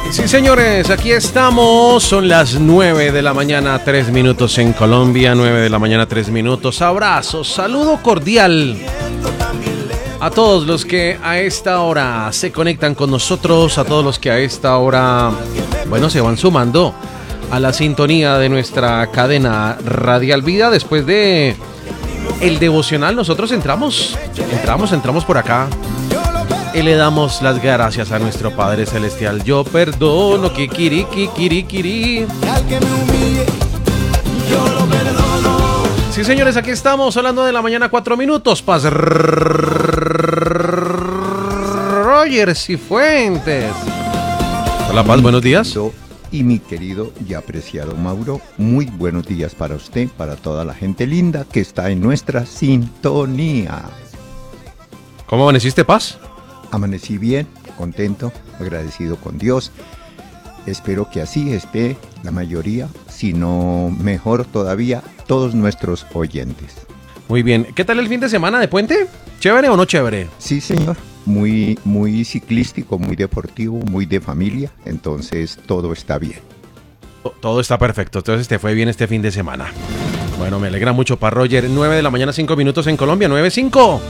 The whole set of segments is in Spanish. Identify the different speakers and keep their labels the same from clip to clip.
Speaker 1: Sí, señores, aquí estamos. Son las 9 de la mañana, 3 minutos en Colombia. 9 de la mañana, 3 minutos. Abrazos, saludo cordial a todos los que a esta hora se conectan con nosotros, a todos los que a esta hora, bueno, se van sumando a la sintonía de nuestra cadena Radial Vida. Después de el devocional, nosotros entramos por acá y le damos las gracias a nuestro Padre Celestial. Yo perdono, kikiriki. Sí, señores, aquí estamos hablando de la mañana, 4 minutos. Paz Roger Cifuentes. Hola, Paz, buenos días.
Speaker 2: Y mi querido y apreciado Mauro, muy buenos días para usted, para toda la gente linda que está en nuestra sintonía.
Speaker 1: ¿Cómo amaneciste, Paz?
Speaker 2: Amanecí bien, contento, agradecido con Dios. Espero que así esté la mayoría, si no mejor todavía, todos nuestros oyentes.
Speaker 1: Muy bien. ¿Qué tal el fin de semana de puente? ¿Chévere o no chévere?
Speaker 2: Sí, señor. Muy ciclístico, muy deportivo, muy de familia, entonces todo está bien.
Speaker 1: Todo está perfecto, entonces te fue bien este fin de semana. Bueno, me alegra mucho, para Roger. 9 de la mañana, 5 minutos en Colombia, 9:05.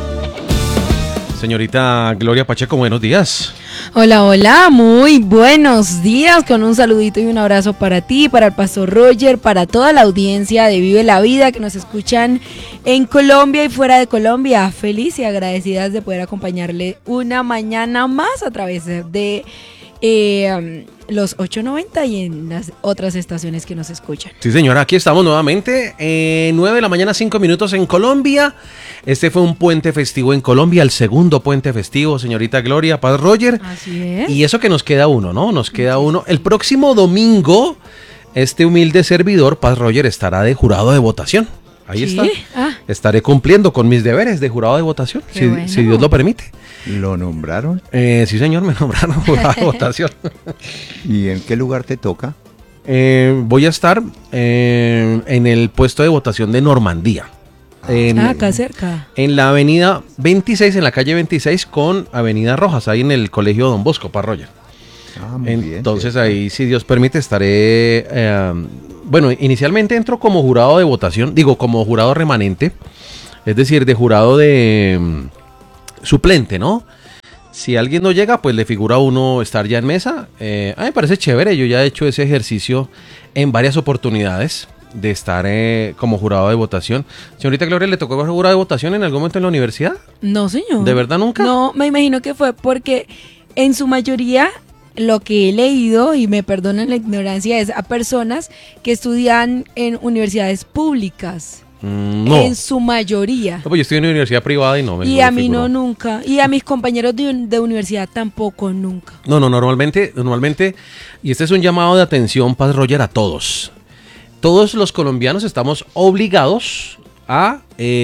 Speaker 1: Señorita Gloria Pacheco, buenos días.
Speaker 3: Hola, muy buenos días, con un saludito y un abrazo para ti, para el pastor Roger, para toda la audiencia de Vive la Vida que nos escuchan en Colombia y fuera de Colombia. Feliz y agradecidas de poder acompañarle una mañana más a través de los 890 y en las otras estaciones que nos escuchan.
Speaker 1: Sí, señora, aquí estamos nuevamente, 9 de la mañana, 5 minutos en Colombia. Este fue un puente festivo en Colombia, el segundo puente festivo, señorita Gloria, Paz Roger.
Speaker 3: Así es.
Speaker 1: Y eso que nos queda uno, ¿no? Nos queda uno. El próximo domingo, este humilde servidor, Paz Roger, estará de jurado de votación. Ahí
Speaker 3: ¿Sí?
Speaker 1: está. Estaré cumpliendo con mis deberes de jurado de votación,
Speaker 3: Bueno.
Speaker 1: si Dios lo permite.
Speaker 2: ¿Lo nombraron?
Speaker 1: Sí, señor, me nombraron jurado de votación.
Speaker 2: ¿Y en qué lugar te toca?
Speaker 1: Voy a estar en el puesto de votación de Normandía.
Speaker 3: Acá cerca.
Speaker 1: En la avenida 26, en la calle 26 con avenida Rojas, ahí en el colegio Don Bosco, para Roger.
Speaker 2: Muy
Speaker 1: Entonces
Speaker 2: bien.
Speaker 1: ahí, si Dios permite, estaré... bueno, inicialmente entro como jurado de votación, como jurado remanente, es decir, de jurado de suplente, ¿no? Si alguien no llega, pues le figura a uno estar ya en mesa. A mí me parece chévere, yo ya he hecho ese ejercicio en varias oportunidades de estar como jurado de votación. Señorita Gloria, ¿le tocó jurado de votación en algún momento en la universidad?
Speaker 3: No, señor.
Speaker 1: ¿De verdad nunca?
Speaker 3: No, me imagino que fue porque en su mayoría lo que he leído, y me perdonen la ignorancia, es a personas que estudian en universidades públicas.
Speaker 1: No.
Speaker 3: En su mayoría.
Speaker 1: No, pues yo estoy en una universidad privada y no me
Speaker 3: Y a mí
Speaker 1: figuró.
Speaker 3: no, nunca. Y a mis compañeros de universidad tampoco, nunca.
Speaker 1: No, normalmente, y este es un llamado de atención, Paz Roger, a todos. Todos los colombianos estamos obligados a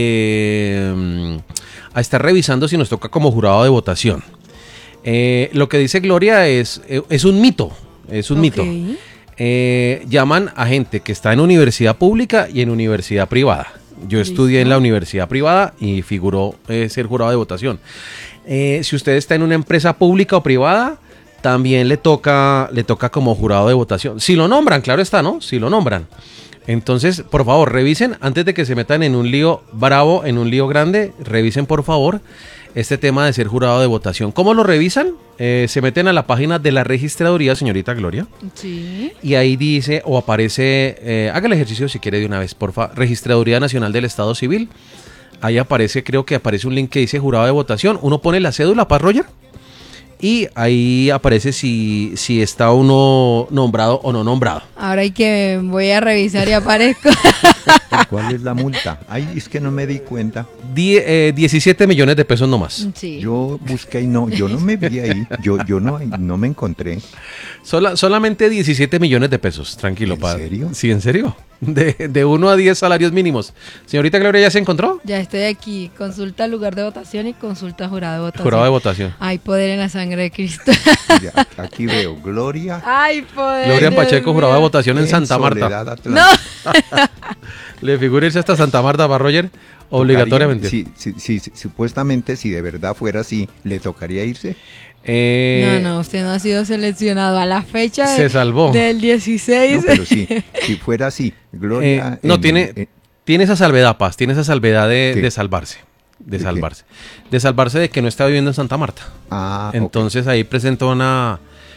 Speaker 1: estar revisando si nos toca como jurado de votación. Lo que dice Gloria es un mito, mito. Llaman a gente que está en universidad pública y en universidad privada. Yo estudié en la universidad privada y figuró ser jurado de votación. Si usted está en una empresa pública o privada, también le toca como jurado de votación. Si lo nombran, claro está, ¿no? Si lo nombran. Entonces, por favor, revisen antes de que se metan en un lío bravo, en un lío grande. Revisen, por favor, este tema de ser jurado de votación. ¿Cómo lo revisan? Se meten a la página de la registraduría, señorita Gloria.
Speaker 3: Sí.
Speaker 1: Y ahí dice o aparece, haga el ejercicio si quiere de una vez, por favor. Registraduría Nacional del Estado Civil. Ahí aparece, creo que aparece un link que dice jurado de votación. Uno pone la cédula, Paz Roger, y ahí aparece si está uno nombrado o no nombrado.
Speaker 3: Ahora voy a revisar y aparezco.
Speaker 2: ¿Cuál es la multa? Ay, es que no me di cuenta.
Speaker 1: 17 millones de pesos nomás.
Speaker 3: Sí.
Speaker 2: Yo busqué y yo no me vi ahí. Yo no me encontré.
Speaker 1: Solamente 17 millones de pesos, tranquilo,
Speaker 2: ¿En
Speaker 1: padre.
Speaker 2: serio?
Speaker 1: Sí, en serio. De 1 a 10 salarios mínimos. Señorita Gloria, ¿ya se encontró?
Speaker 3: Ya estoy aquí. Consulta lugar de votación y consulta jurado de votación.
Speaker 1: Jurado de votación.
Speaker 3: Hay poder en la sangre de Cristo.
Speaker 2: Ya, aquí veo Gloria.
Speaker 3: Hay poder.
Speaker 1: Gloria Pacheco, jurado de votación en Santa Marta.
Speaker 2: Soledad Atlántica.
Speaker 1: Le figura irse hasta Santa Marta, para Roger, obligatoriamente.
Speaker 2: Sí, supuestamente, si de verdad fuera así, ¿le tocaría irse?
Speaker 3: No, usted no ha sido seleccionado a la fecha
Speaker 1: se salvó.
Speaker 3: Del 16.
Speaker 2: No, pero sí, si fuera así, Gloria...
Speaker 1: tiene esa salvedad, Paz, tiene esa salvedad de salvarse.
Speaker 2: ¿De
Speaker 1: salvarse de que no está viviendo en Santa Marta. Entonces ahí presenta una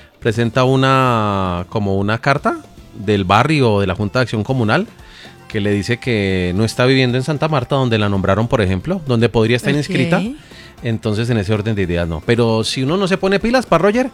Speaker 1: como una carta del barrio o de la Junta de Acción Comunal que le dice que no está viviendo en Santa Marta, donde la nombraron, por ejemplo, donde podría estar inscrita. Entonces en ese orden de ideas no. Pero si uno no se pone pilas, para Roger,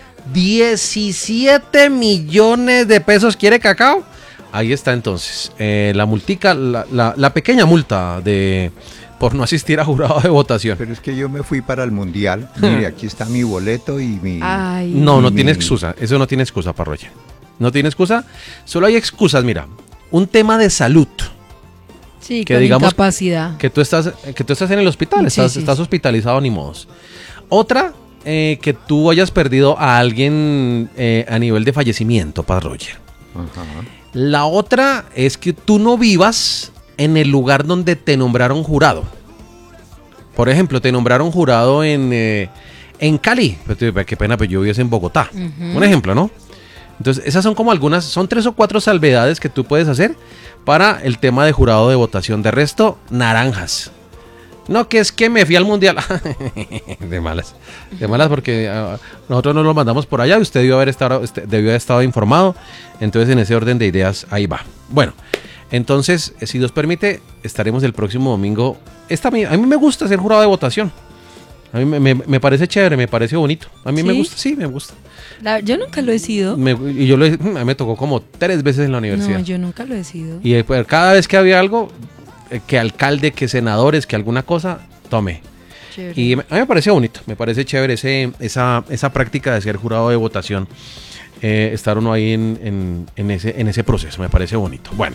Speaker 1: 17 millones de pesos quiere Cacao. Ahí está entonces la multica, la pequeña multa por no asistir a jurado de votación.
Speaker 2: Pero es que yo me fui para el Mundial. Mire, aquí está mi boleto y mi...
Speaker 1: No tiene excusa. Eso no tiene excusa, Parroya. No tiene excusa. Solo hay excusas, mira. Un tema de salud.
Speaker 3: Sí, que con digamos incapacidad.
Speaker 1: Que tú estás en el hospital, estás hospitalizado, ni modos. Otra, que tú hayas perdido a alguien a nivel de fallecimiento, Parroya. La otra es que tú no vivas en el lugar donde te nombraron jurado. Por ejemplo, te nombraron jurado en Cali. Qué pena, pero yo vivo en Bogotá. Un ejemplo, ¿no? Entonces, esas son como algunas, son 3 o 4 salvedades que tú puedes hacer para el tema de jurado de votación. De resto, naranjas. No, que es que me fui al Mundial. De malas porque nosotros no lo mandamos por allá y usted debió haber estado informado. Entonces, en ese orden de ideas, ahí va. Bueno, entonces, si Dios permite, estaremos el próximo domingo. A mí me gusta ser jurado de votación. A mí me parece chévere, me parece bonito. A mí me gusta, sí, me gusta.
Speaker 3: Yo nunca lo he sido.
Speaker 1: A mí me tocó como 3 veces en la universidad.
Speaker 3: No, yo nunca lo he sido.
Speaker 1: Y pues, cada vez que había algo, que alcalde, que senadores, que alguna cosa, tome. Chévere. Y a mí me parece bonito, me parece chévere esa práctica de ser jurado de votación. Estar uno ahí en ese proceso, me parece bonito. Bueno,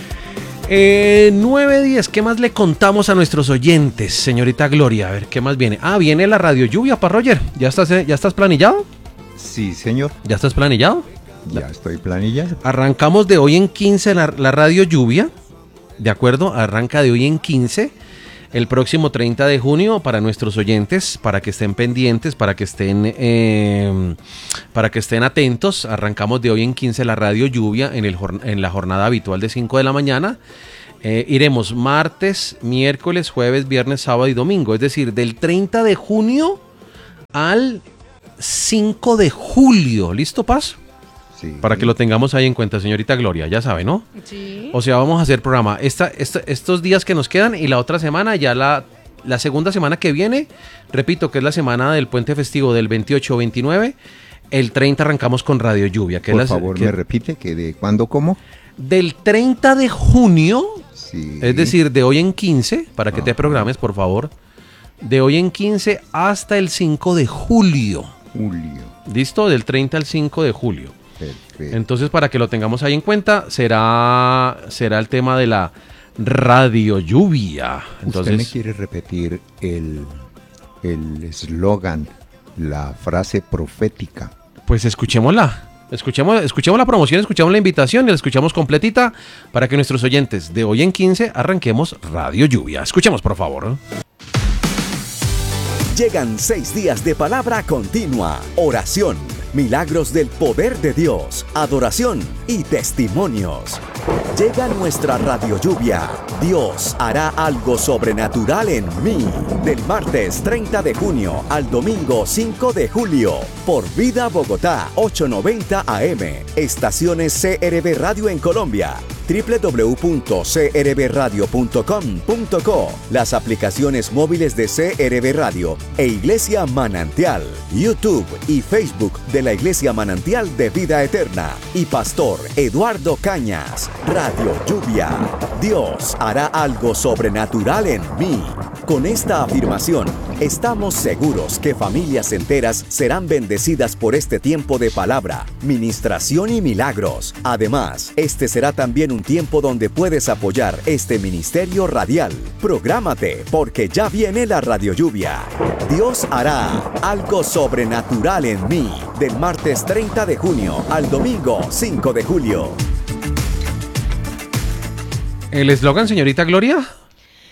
Speaker 1: 9:10, ¿qué más le contamos a nuestros oyentes, señorita Gloria? A ver, ¿qué más viene? Viene la radio lluvia, para Roger. ¿Ya estás planillado?
Speaker 2: Sí, señor.
Speaker 1: ¿Ya estás planillado?
Speaker 2: Ya estoy planillado.
Speaker 1: Arrancamos de hoy en 15 la radio lluvia, ¿de acuerdo? Arranca de hoy en 15. El próximo 30 de junio para nuestros oyentes, para que estén pendientes, para que estén atentos. Arrancamos de hoy en 15 la radio lluvia en la jornada habitual de 5 de la mañana. Iremos martes, miércoles, jueves, viernes, sábado y domingo. Es decir, del 30 de junio al 5 de julio. ¿Listo, Paz?
Speaker 2: Sí.
Speaker 1: Para que lo tengamos ahí en cuenta, señorita Gloria, ya sabe, ¿no?
Speaker 3: Sí.
Speaker 1: O sea, vamos a hacer programa estos días que nos quedan y la otra semana, ya la segunda semana que viene, repito, que es la semana del puente festivo del 28-29, el 30 arrancamos con Radio Lluvia.
Speaker 2: Por favor, ¿me repite que de cuándo, cómo?
Speaker 1: Del 30 de junio,
Speaker 2: sí.
Speaker 1: Es decir, de hoy en 15, para que te programes, por favor, de hoy en 15 hasta el 5 de julio. ¿Listo? Del 30 al 5 de julio. Perfecto. Entonces, para que lo tengamos ahí en cuenta, será el tema de la radio lluvia. Entonces,
Speaker 2: ¿usted me quiere repetir el eslogan, la frase profética?
Speaker 1: Pues escuchémosla. Escuchemos la promoción, escuchamos la invitación y la escuchamos completita para que nuestros oyentes de hoy en 15 arranquemos Radio Lluvia. Escuchemos, por favor.
Speaker 4: Llegan 6 días de palabra continua, oración, milagros del poder de Dios, adoración y testimonios. Llega nuestra Radio Lluvia. Dios hará algo sobrenatural en mí. Del martes 30 de junio al domingo 5 de julio. Por Vida Bogotá, 890 AM. Estaciones CRB Radio en Colombia. www.crbradio.com.co. Las aplicaciones móviles de CRB Radio e Iglesia Manantial. YouTube y Facebook de la Iglesia Manantial de Vida Eterna. Y Pastor Eduardo Cañas. Radio Lluvia. Dios hará algo sobrenatural en mí. Con esta afirmación, estamos seguros que familias enteras serán bendecidas por este tiempo de palabra, ministración y milagros. Además, este será también un tiempo donde puedes apoyar este ministerio radial. Prográmate, porque ya viene la Radio Lluvia. Dios hará algo sobrenatural en mí. Del martes 30 de junio al domingo 5 de julio.
Speaker 1: ¿El eslogan, señorita Gloria?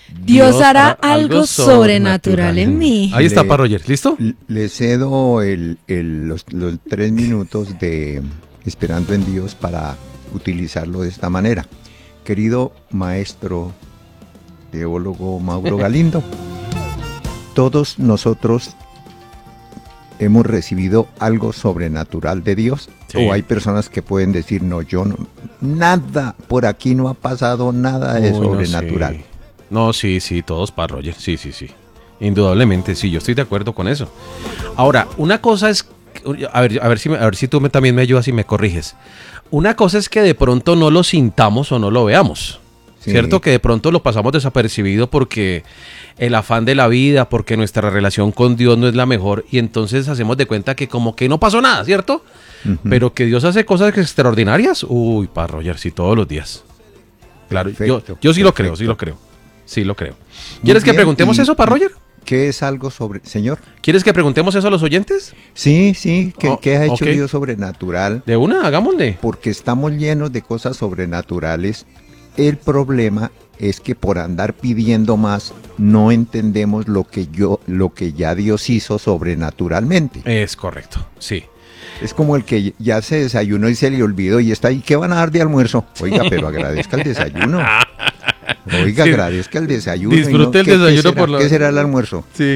Speaker 3: Dios hará algo sobrenatural en mí.
Speaker 1: Ahí está, Pa Roger, ¿listo?
Speaker 2: Le cedo los 3 minutos de Esperando en Dios para utilizarlo de esta manera. Querido maestro teólogo Mauro Galindo, todos nosotros hemos recibido algo sobrenatural de Dios.
Speaker 1: Sí.
Speaker 2: O hay personas que pueden decir, no, yo no, nada, por aquí no ha pasado nada de sobrenatural.
Speaker 1: No, sí, todos, Pa Roger, sí. Indudablemente, sí, yo estoy de acuerdo con eso. Ahora, una cosa es, a ver si tú también me ayudas y me corriges. Una cosa es que de pronto no lo sintamos o no lo veamos. Sí. ¿Cierto? Que de pronto lo pasamos desapercibido porque el afán de la vida, porque nuestra relación con Dios no es la mejor y entonces hacemos de cuenta que como que no pasó nada, ¿cierto? Uh-huh. Pero que Dios hace cosas extraordinarias, uy, Pa Roger, sí, todos los días. Claro, yo sí lo creo. ¿Quieres que preguntemos eso, Pa Roger?
Speaker 2: ¿Qué es algo sobre... Señor?
Speaker 1: ¿Quieres que preguntemos eso a los oyentes?
Speaker 2: Sí. ¿Qué ha hecho Dios sobrenatural?
Speaker 1: De una, hagámosle.
Speaker 2: Porque estamos llenos de cosas sobrenaturales. El problema es que por andar pidiendo más no entendemos lo que ya Dios hizo sobrenaturalmente.
Speaker 1: Es correcto, sí.
Speaker 2: Es como el que ya se desayunó y se le olvidó y está ahí, ¿qué van a dar de almuerzo? Oiga, pero agradezca el desayuno. Oiga, sí. Agradezca el desayuno.
Speaker 1: Disfrute el desayuno por
Speaker 2: ¿Qué será el almuerzo?
Speaker 1: Sí.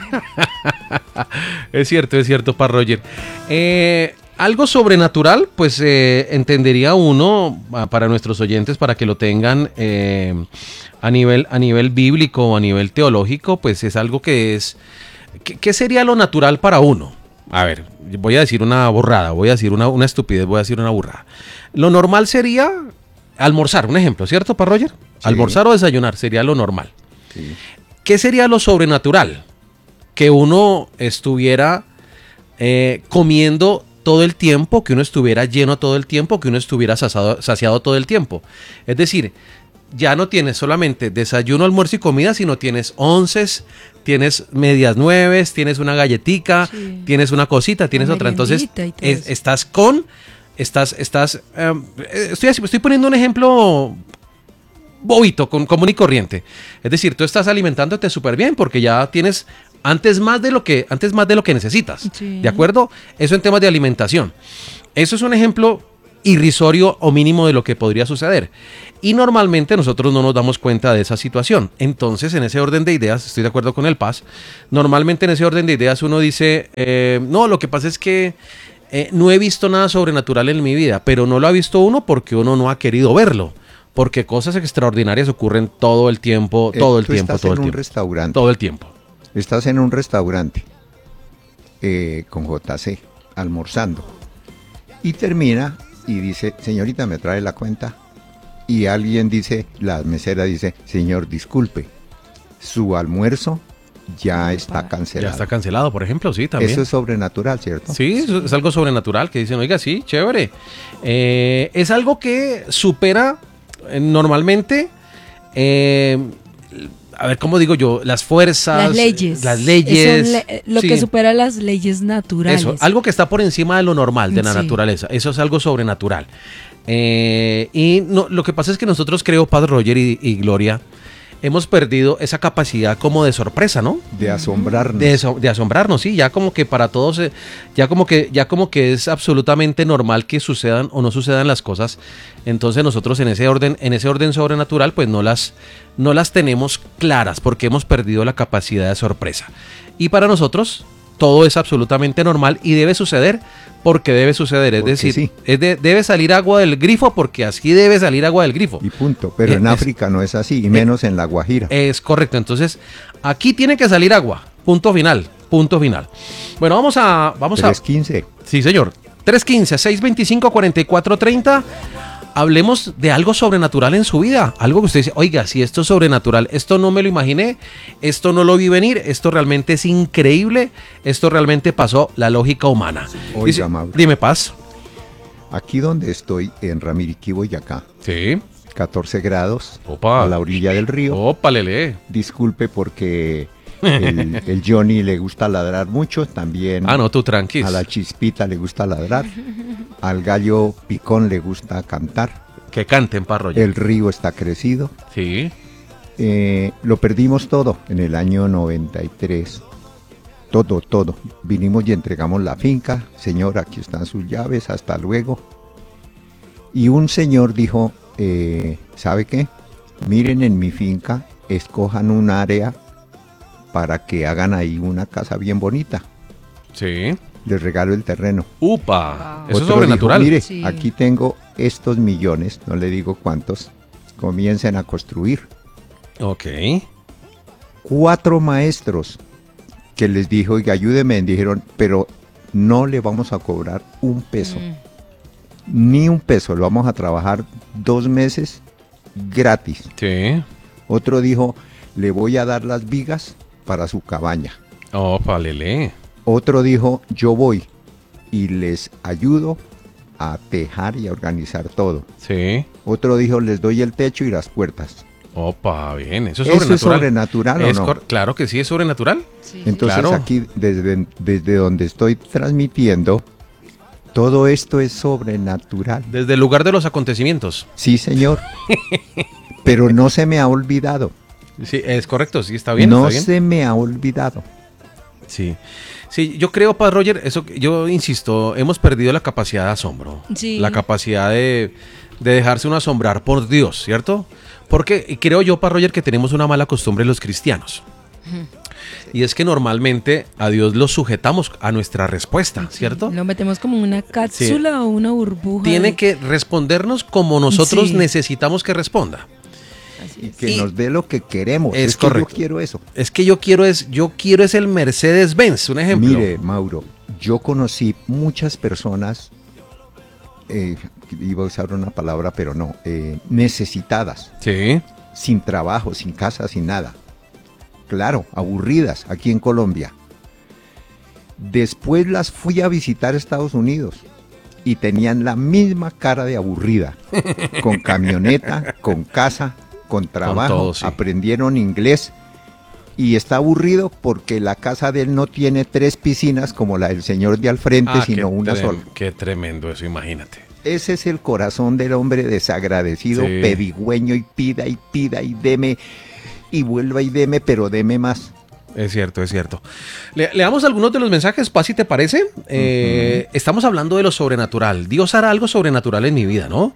Speaker 1: Es cierto, Pa Roger. Algo sobrenatural, pues entendería uno, para nuestros oyentes, para que lo tengan a nivel bíblico o a nivel teológico, pues es algo que es... ¿Qué sería lo natural para uno? A ver, voy a decir una borrada, voy a decir una estupidez, voy a decir una burrada. Lo normal sería almorzar, un ejemplo, ¿cierto, Pa Roger? Sí. Almorzar o desayunar sería lo normal. Sí. ¿Qué sería lo sobrenatural? Que uno estuviera comiendo todo el tiempo, que uno estuviera lleno todo el tiempo, que uno estuviera saciado todo el tiempo. Es decir, ya no tienes solamente desayuno, almuerzo y comida, sino tienes onces, tienes medias nueves, tienes una galletica, sí. Tienes una cosita, tienes otra. Entonces, estoy poniendo un ejemplo bobito, común y corriente. Es decir, tú estás alimentándote súper bien porque ya tienes antes más de lo que necesitas. Sí. ¿De acuerdo? Eso en temas de alimentación. Eso es un ejemplo irrisorio o mínimo de lo que podría suceder. Y normalmente nosotros no nos damos cuenta de esa situación. Entonces, en ese orden de ideas, estoy de acuerdo con el Paz, normalmente en ese orden de ideas uno dice, no, lo que pasa es que no he visto nada sobrenatural en mi vida, pero no lo ha visto uno porque uno no ha querido verlo. Porque cosas extraordinarias ocurren todo el tiempo, todo el tiempo.
Speaker 2: Estás en un restaurante con JC, almorzando, y termina y dice, señorita, ¿me trae la cuenta? Y alguien dice, la mesera dice, señor, disculpe, su almuerzo ya está cancelado.
Speaker 1: Ya está cancelado, por ejemplo, sí, también.
Speaker 2: Eso es sobrenatural, ¿cierto?
Speaker 1: Sí, es algo sobrenatural, que dicen, oiga, sí, chévere. Es algo que supera normalmente... a ver, ¿cómo digo yo? Las fuerzas.
Speaker 3: Las leyes. Lo que supera las leyes naturales.
Speaker 1: Eso, algo que está por encima de lo normal, de la naturaleza. Eso es algo sobrenatural. Y no, lo que pasa es que nosotros, creo, Padre Roger y Gloria, hemos perdido esa capacidad como de sorpresa, ¿no?
Speaker 2: De asombrarnos.
Speaker 1: De asombrarnos, sí. Ya como que para todos, ya como que es absolutamente normal que sucedan o no sucedan las cosas. Entonces nosotros en ese orden sobrenatural, pues no las tenemos claras porque hemos perdido la capacidad de sorpresa. Y para nosotros todo es absolutamente normal y debe suceder porque debe suceder. Es decir, sí. Debe salir agua del grifo porque así debe salir agua del grifo.
Speaker 2: Y punto. Pero en África no es así, y menos en La Guajira.
Speaker 1: Es correcto. Entonces, aquí tiene que salir agua. Punto final. Bueno, vamos a
Speaker 2: 315.
Speaker 1: Sí, señor. 315-625-4430. Hablemos de algo sobrenatural en su vida, algo que usted dice, oiga, si esto es sobrenatural, esto no me lo imaginé, esto no lo vi venir, esto realmente es increíble, esto realmente pasó la lógica humana.
Speaker 2: Oiga, Mauro.
Speaker 1: Dime, Paz.
Speaker 2: Aquí donde estoy, en Ramiriquí, Boyacá.
Speaker 1: Sí.
Speaker 2: 14 grados,
Speaker 1: Opa.
Speaker 2: A la orilla del río.
Speaker 1: Opa, lele.
Speaker 2: Disculpe porque... El Johnny le gusta ladrar mucho, también.
Speaker 1: No, tú tranquis.
Speaker 2: A la Chispita le gusta ladrar, al gallo Picón le gusta cantar.
Speaker 1: Que canten, Pa Roger.
Speaker 2: El río está crecido.
Speaker 1: Sí.
Speaker 2: lo perdimos todo en el año 93. Todo. Vinimos y entregamos la finca. Señor, aquí están sus llaves, hasta luego. Y un señor dijo, ¿sabe qué? Miren en mi finca, escojan un área para que hagan ahí una casa bien bonita.
Speaker 1: Sí.
Speaker 2: Les regalo el terreno.
Speaker 1: ¡Upa! Eso es
Speaker 2: Otro
Speaker 1: sobrenatural.
Speaker 2: dijo, mire,
Speaker 3: Sí.
Speaker 2: aquí tengo estos millones, no le digo cuántos, comiencen a construir.
Speaker 1: Ok.
Speaker 2: 4 maestros que les dijo, oiga, ayúdeme, dijeron, pero no le vamos a cobrar un peso, ni un peso, lo vamos a trabajar 2 meses gratis.
Speaker 1: Sí.
Speaker 2: Otro dijo, le voy a dar las vigas para su cabaña.
Speaker 1: Opa, lele.
Speaker 2: Otro dijo, yo voy y les ayudo a tejar y a organizar todo.
Speaker 1: Sí.
Speaker 2: Otro dijo, les doy el techo y las puertas.
Speaker 1: Opa, bien. Eso es
Speaker 2: ¿Eso
Speaker 1: sobrenatural.
Speaker 2: es sobrenatural o no?
Speaker 1: Claro que sí, es sobrenatural.
Speaker 3: Sí.
Speaker 2: Entonces
Speaker 1: Claro.
Speaker 2: aquí, desde donde estoy transmitiendo, todo esto es sobrenatural.
Speaker 1: Desde el lugar de los acontecimientos.
Speaker 2: Sí, señor. Pero no se me ha olvidado.
Speaker 1: Sí, es correcto, sí, está bien.
Speaker 2: No
Speaker 1: está bien.
Speaker 2: se me ha olvidado.
Speaker 1: Sí. Sí, yo creo, Padre Roger, eso, yo insisto, hemos perdido la capacidad de asombro.
Speaker 3: Sí.
Speaker 1: La capacidad de dejarse uno asombrar por Dios, ¿cierto? Porque creo yo, Padre Roger, que tenemos una mala costumbre los cristianos. Y es que normalmente a Dios lo sujetamos a nuestra respuesta, ¿cierto?
Speaker 3: Lo metemos como una cápsula o una burbuja.
Speaker 1: Tiene que respondernos como nosotros
Speaker 3: Sí.
Speaker 1: necesitamos que responda.
Speaker 3: Así
Speaker 2: Y
Speaker 3: es.
Speaker 2: que
Speaker 1: Y-
Speaker 2: nos dé lo que queremos.
Speaker 1: Es
Speaker 2: que
Speaker 1: correcto.
Speaker 2: yo quiero eso.
Speaker 1: Es que yo quiero es el Mercedes-Benz, un ejemplo.
Speaker 2: Mire, Mauro, yo conocí muchas personas, iba a usar una palabra, pero no, necesitadas,
Speaker 1: Sí.
Speaker 2: sin trabajo, sin casa, sin nada. Claro, aburridas aquí en Colombia. Después las fui a visitar a Estados Unidos y tenían la misma cara de aburrida, con camioneta, con casa, con trabajo,
Speaker 1: todo, sí.
Speaker 2: aprendieron inglés y está aburrido porque la casa de él no tiene 3 piscinas como la del señor de al frente, sino una sola.
Speaker 1: Qué tremendo eso, imagínate.
Speaker 2: Ese es el corazón del hombre desagradecido,
Speaker 1: Sí.
Speaker 2: pedigüeño y pida y deme y vuelva y deme, pero deme más.
Speaker 1: Es cierto, es cierto. Leamos algunos de los mensajes, Paz, si te parece. Estamos hablando de lo sobrenatural. Dios hará algo sobrenatural en mi vida, ¿no?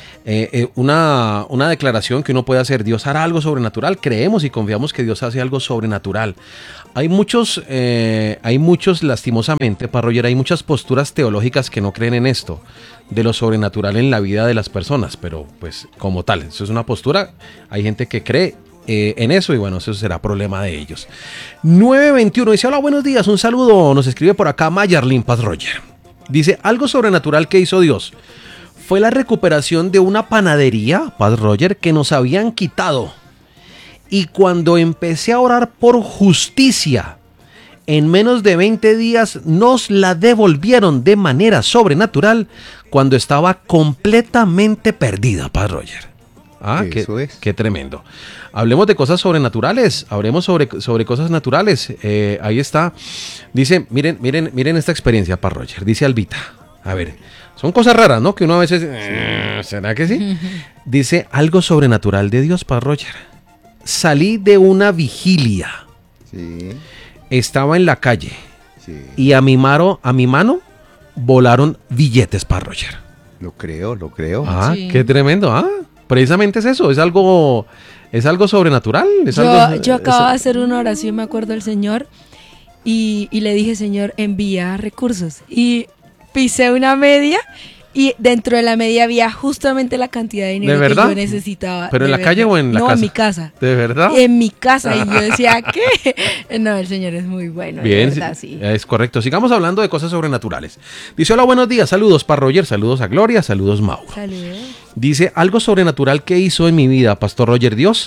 Speaker 1: Una declaración que uno puede hacer, Dios hará algo sobrenatural. Creemos y confiamos que Dios hace algo sobrenatural. Hay muchos, lastimosamente, Parroyer, hay muchas posturas teológicas que no creen en esto, de lo sobrenatural en la vida de las personas, pero pues como tal, eso es una postura. Hay gente que cree en eso y bueno, eso será problema de ellos. 921 dice, hola, buenos días, un saludo, nos escribe por acá Mayarlin Paz Roger. Dice, algo sobrenatural que hizo Dios fue la recuperación de una panadería, Paz Roger, que nos habían quitado. Y cuando empecé a orar por justicia, en menos de 20 días nos la devolvieron de manera sobrenatural cuando estaba completamente perdida, Paz Roger. Ah,
Speaker 2: Eso es.
Speaker 1: qué tremendo. Hablemos de cosas sobrenaturales, hablemos sobre cosas naturales. Ahí está. Dice, miren esta experiencia, Paz Roger. Dice Albita. A ver, son cosas raras, ¿no? Que uno a veces... ¿Será que sí? Dice, algo sobrenatural de Dios, Paz Roger. Salí de una vigilia.
Speaker 2: Sí,
Speaker 1: Estaba en la calle.
Speaker 2: sí.
Speaker 1: Y a mi mano volaron billetes, Paz Roger.
Speaker 2: Lo creo.
Speaker 1: Ah,
Speaker 3: Sí.
Speaker 1: qué tremendo. Ah, precisamente es eso. Es algo sobrenatural.
Speaker 3: Yo acababa de hacer una oración, me acuerdo del Señor, y le dije, Señor, envía recursos. Y pisé una media y dentro de la media había justamente la cantidad de dinero
Speaker 1: ¿De
Speaker 3: que
Speaker 1: verdad?
Speaker 3: yo necesitaba.
Speaker 1: ¿Pero en
Speaker 3: de
Speaker 1: la calle
Speaker 3: verdad.
Speaker 1: o en la
Speaker 3: no,
Speaker 1: casa?
Speaker 3: en mi casa.
Speaker 1: ¿De verdad?
Speaker 3: En mi casa. Y yo decía, ¿qué? No, el Señor es muy bueno.
Speaker 1: Bien,
Speaker 3: de verdad, sí.
Speaker 1: es correcto. Sigamos hablando de cosas sobrenaturales. Dice, hola, buenos días. Saludos, Paz Roger. Saludos a Gloria. Saludos, Mauro.
Speaker 3: Saludos.
Speaker 1: Dice, algo sobrenatural que hizo en mi vida, Pastor Roger, Dios.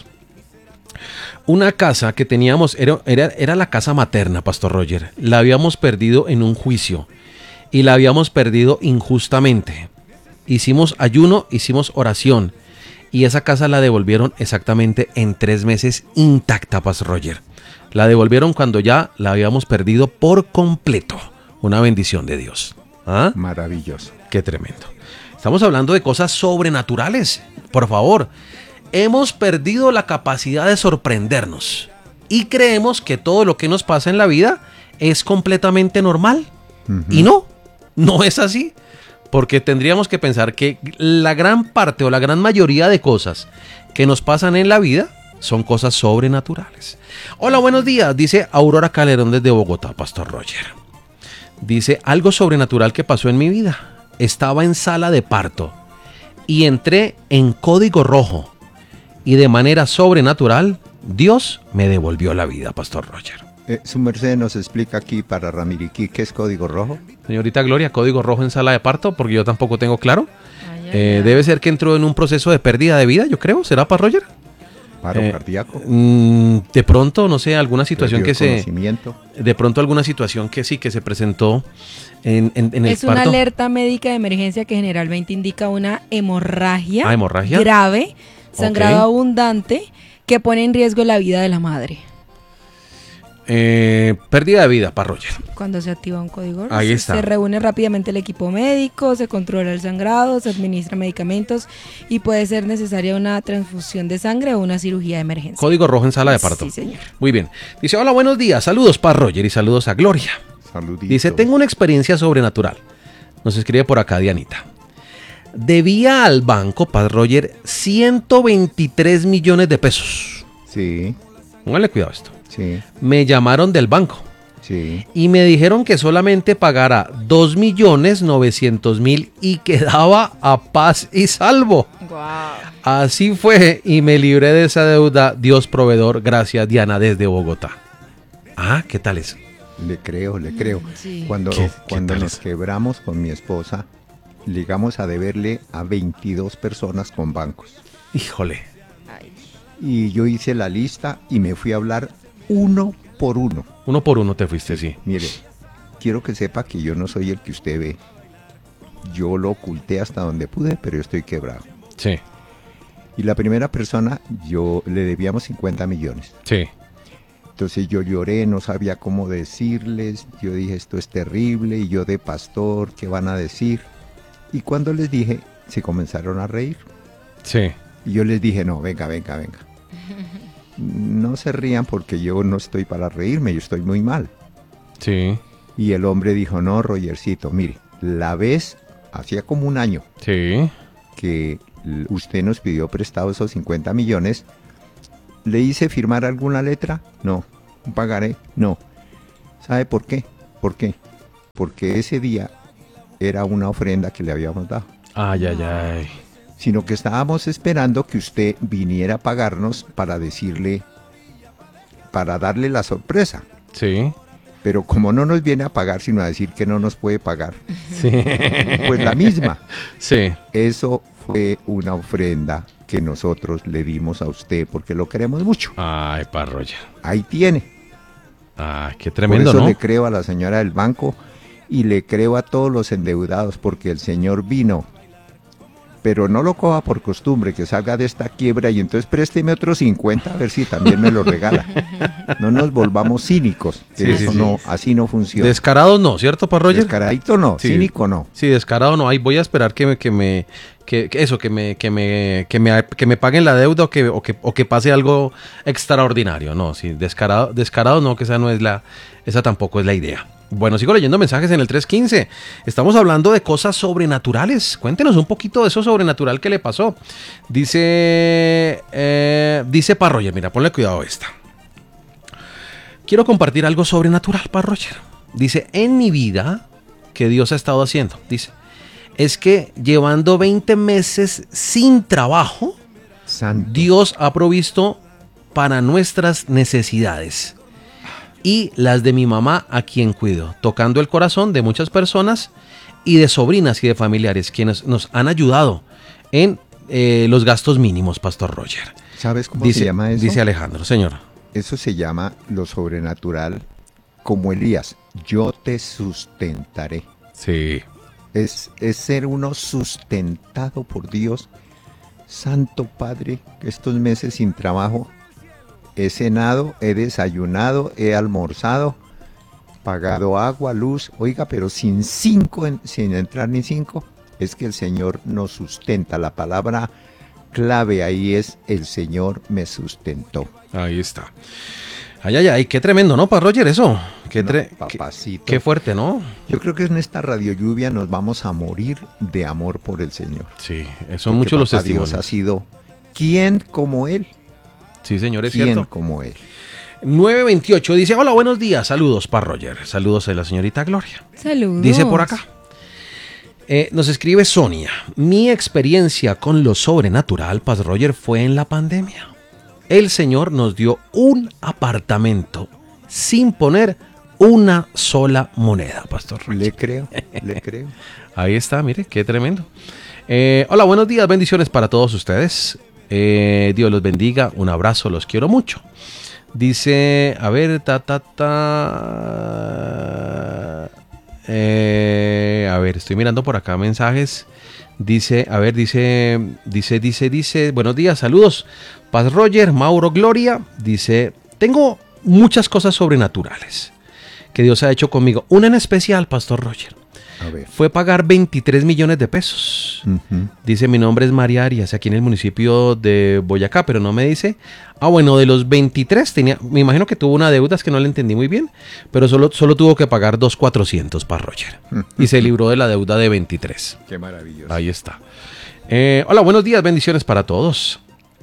Speaker 1: Una casa que teníamos, era la casa materna, Pastor Roger. La habíamos perdido en un juicio y la habíamos perdido injustamente. Hicimos ayuno, hicimos oración y esa casa la devolvieron exactamente en 3 meses intacta, Pastor Roger. La devolvieron cuando ya la habíamos perdido por completo. Una bendición de Dios. ¿Ah?
Speaker 2: Maravilloso.
Speaker 1: Qué tremendo. Estamos hablando de cosas sobrenaturales. Por favor, hemos perdido la capacidad de sorprendernos y creemos que todo lo que nos pasa en la vida es completamente normal. Y no es así. Porque tendríamos que pensar que la gran parte o la gran mayoría de cosas que nos pasan en la vida son cosas sobrenaturales. Hola, buenos días, dice Aurora Calderón desde Bogotá, Pastor Roger. Dice, algo sobrenatural que pasó en mi vida. Estaba en sala de parto y entré en código rojo y de manera sobrenatural Dios me devolvió la vida, Pastor Roger.
Speaker 2: Su merced nos explica aquí para Ramiriquí qué es código rojo.
Speaker 1: Señorita Gloria, código rojo en sala de parto, porque yo tampoco tengo claro. Debe ser que entró en un proceso de pérdida de vida, yo creo. ¿Será, para Roger?
Speaker 2: Paro cardíaco.
Speaker 1: De pronto, no sé, alguna situación que se...
Speaker 2: conocimiento.
Speaker 1: De pronto alguna situación que sí, que se presentó en el parto.
Speaker 3: Es una alerta médica de emergencia que generalmente indica una hemorragia,
Speaker 1: hemorragia
Speaker 3: grave, sangrado abundante, que pone en riesgo la vida de la madre.
Speaker 1: Pérdida de vida, para Roger.
Speaker 3: Cuando se activa un código rojo,
Speaker 1: Ahí está.
Speaker 3: Se reúne rápidamente el equipo médico, se controla el sangrado, se administra medicamentos y puede ser necesaria una transfusión de sangre o una cirugía de emergencia.
Speaker 1: Código rojo en sala de parto.
Speaker 3: Sí, señor.
Speaker 1: Muy bien. Dice, hola, buenos días. Saludos, para Roger, y saludos a Gloria.
Speaker 2: Saludito.
Speaker 1: Dice, tengo una experiencia sobrenatural. Nos escribe por acá Dianita. Debía al banco, para Roger, 123 millones de pesos.
Speaker 2: Sí,
Speaker 1: Póngale cuidado a esto.
Speaker 2: sí,
Speaker 1: Me llamaron del banco
Speaker 2: sí.
Speaker 1: y me dijeron que solamente pagara 2.900.000 y quedaba a paz y salvo.
Speaker 3: Wow.
Speaker 1: Así fue y me libré de esa deuda. Dios proveedor. Gracias, Diana, desde Bogotá. Ah, ¿qué tal eso?
Speaker 2: Le creo.
Speaker 3: Sí.
Speaker 2: Cuando
Speaker 1: ¿Qué tal
Speaker 2: nos
Speaker 1: eso?
Speaker 2: quebramos con mi esposa, llegamos a deberle a 22 personas con bancos.
Speaker 1: Híjole.
Speaker 2: Y yo hice la lista y me fui a hablar uno por uno.
Speaker 1: Uno por uno te fuiste, sí.
Speaker 2: Mire, quiero que sepa que yo no soy el que usted ve. Yo lo oculté hasta donde pude, pero yo estoy quebrado.
Speaker 1: Sí,
Speaker 2: Y la primera persona, yo le debíamos 50 millones.
Speaker 1: sí.
Speaker 2: Entonces yo lloré, no sabía cómo decirles. Yo dije, esto es terrible. Y yo de pastor, ¿qué van a decir? Y cuando les dije, se comenzaron a reír.
Speaker 1: Sí.
Speaker 2: Y yo les dije, no, venga. No se rían porque yo no estoy para reírme, yo estoy muy mal.
Speaker 1: Sí.
Speaker 2: Y el hombre dijo, no, Rogercito, mire, la vez, hacía como un año
Speaker 1: Sí.
Speaker 2: que usted nos pidió prestado esos 50 millones, ¿le hice firmar alguna letra? No. ¿Un pagaré? No. ¿Sabe por qué? Porque ese día era una ofrenda que le habíamos dado.
Speaker 1: Ay.
Speaker 2: Sino que estábamos esperando que usted viniera a pagarnos para decirle, para darle la sorpresa.
Speaker 1: Sí.
Speaker 2: Pero como no nos viene a pagar, sino a decir que no nos puede pagar,
Speaker 1: Sí.
Speaker 2: pues la misma.
Speaker 1: Sí.
Speaker 2: Eso fue una ofrenda que nosotros le dimos a usted porque lo queremos mucho.
Speaker 1: Ay, para Roger.
Speaker 2: Ahí tiene.
Speaker 1: Ay, qué tremendo,
Speaker 2: Por eso
Speaker 1: ¿no?
Speaker 2: le creo a la señora del banco y le creo a todos los endeudados porque el Señor vino. Pero no lo coja por costumbre, que salga de esta quiebra y entonces présteme otros 50 a ver si también me lo regala. No nos volvamos cínicos, que
Speaker 1: Sí,
Speaker 2: eso
Speaker 1: sí,
Speaker 2: no, así no funciona.
Speaker 1: Descarados no, ¿cierto, para Roger?
Speaker 2: Descaradito no,
Speaker 1: Sí.
Speaker 2: cínico no.
Speaker 1: Sí, descarado no. Ahí voy a esperar que me paguen la deuda o que pase algo extraordinario. No, sí, descarado no, que esa tampoco es la idea. Bueno, sigo leyendo mensajes en el 315. Estamos hablando de cosas sobrenaturales. Cuéntenos un poquito de eso sobrenatural que le pasó. Dice para Roger, mira, ponle cuidado a esta. Quiero compartir algo sobrenatural para Roger. Dice, en mi vida, que Dios ha estado haciendo, dice, es que llevando 20 meses sin trabajo,
Speaker 2: Santo.
Speaker 1: Dios ha provisto para nuestras necesidades y las de mi mamá, a quien cuido, tocando el corazón de muchas personas y de sobrinas y de familiares, quienes nos han ayudado en los gastos mínimos, Pastor Roger.
Speaker 2: ¿Sabes cómo se llama eso?
Speaker 1: Dice Alejandro, señor.
Speaker 2: Eso se llama lo sobrenatural, como Elías, yo te sustentaré.
Speaker 1: Sí.
Speaker 2: Es ser uno sustentado por Dios. Santo Padre, estos meses sin trabajo, he cenado, he desayunado, he almorzado, pagado agua, luz, oiga, pero sin entrar ni 5, es que el Señor nos sustenta. La palabra clave ahí es el Señor me sustentó.
Speaker 1: Ahí está. Ay, ay, ay, qué tremendo, ¿no, para Roger, eso?
Speaker 2: Papacito.
Speaker 1: Qué fuerte, ¿no?
Speaker 2: Yo creo que en esta radio lluvia nos vamos a morir de amor por el Señor.
Speaker 1: Sí, son muchos los testimonios.
Speaker 2: Dios ha sido, ¿quién como Él?
Speaker 1: Sí, señor, es
Speaker 2: ¿Quién
Speaker 1: cierto.
Speaker 2: como Él?
Speaker 1: 928 dice, hola, buenos días, saludos para Roger, saludos a la señorita Gloria.
Speaker 3: Saludos.
Speaker 1: Dice por acá. Nos escribe Sonia, mi experiencia con lo sobrenatural, Paz Roger, fue en la pandemia. El Señor nos dio un apartamento sin poner una sola moneda, Pastor Roger.
Speaker 2: Le creo, le creo.
Speaker 1: Ahí está, mire, qué tremendo. Hola, buenos días, bendiciones para todos ustedes. Dios los bendiga, un abrazo, los quiero mucho. Dice, a ver, a ver, estoy mirando por acá mensajes. Dice, a ver, dice, buenos días, saludos. Paz Roger, Mauro, Gloria. Dice, tengo muchas cosas sobrenaturales que Dios ha hecho conmigo. Una en especial, Pastor Roger.
Speaker 2: A ver.
Speaker 1: Fue pagar 23 millones de pesos. Dice, mi nombre es María Arias, aquí en el municipio de Boyacá, pero no me dice. Bueno, de los 23 tenía, me imagino que tuvo una deuda, es que no le entendí muy bien, pero solo tuvo que pagar 2,400 para Roger. Y se libró de la deuda de 23.
Speaker 2: Qué maravilloso.
Speaker 1: Ahí está. Hola, buenos días, bendiciones para todos.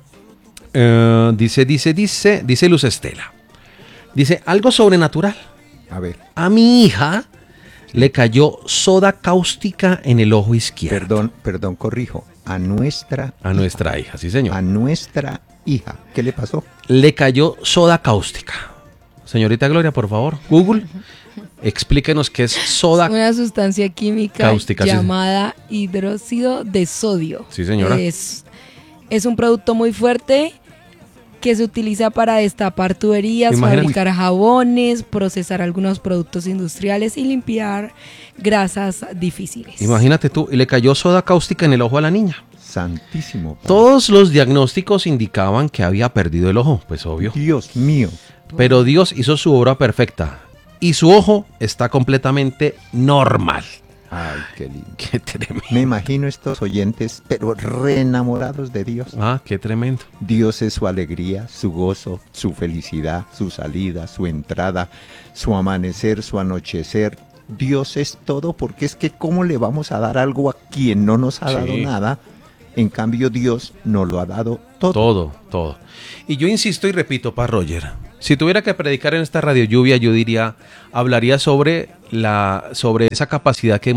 Speaker 1: Dice Luz Estela. Dice, algo sobrenatural.
Speaker 2: A ver.
Speaker 1: A mi hija le cayó soda cáustica en el ojo izquierdo.
Speaker 2: Perdón, corrijo. A nuestra
Speaker 1: hija, sí señor.
Speaker 2: A nuestra hija. ¿Qué le pasó?
Speaker 1: Le cayó soda cáustica. Señorita Gloria, por favor, Google, explíquenos qué es soda
Speaker 3: cáustica. Una sustancia química
Speaker 1: cáustica,
Speaker 3: llamada hidróxido de sodio.
Speaker 1: Sí, señora.
Speaker 3: Es un producto muy fuerte que se utiliza para destapar tuberías, fabricar jabones, procesar algunos productos industriales y limpiar grasas difíciles.
Speaker 1: Imagínate tú, y le cayó soda cáustica en el ojo a la niña.
Speaker 2: Santísimo Padre.
Speaker 1: Todos los diagnósticos indicaban que había perdido el ojo, pues obvio.
Speaker 2: Dios mío.
Speaker 1: Pero Dios hizo su obra perfecta y su ojo está completamente normal.
Speaker 2: Ay, qué lindo.
Speaker 1: Qué tremendo.
Speaker 2: Me imagino estos oyentes, pero re enamorados de Dios.
Speaker 1: Qué tremendo.
Speaker 2: Dios es su alegría, su gozo, su felicidad, su salida, su entrada, su amanecer, su anochecer. Dios es todo, porque es que ¿cómo le vamos a dar algo a quien no nos ha dado nada? En cambio, Dios nos lo ha dado todo.
Speaker 1: Todo. Y yo insisto y repito, para Roger, si tuviera que predicar en esta radio lluvia, yo hablaría sobre esa capacidad que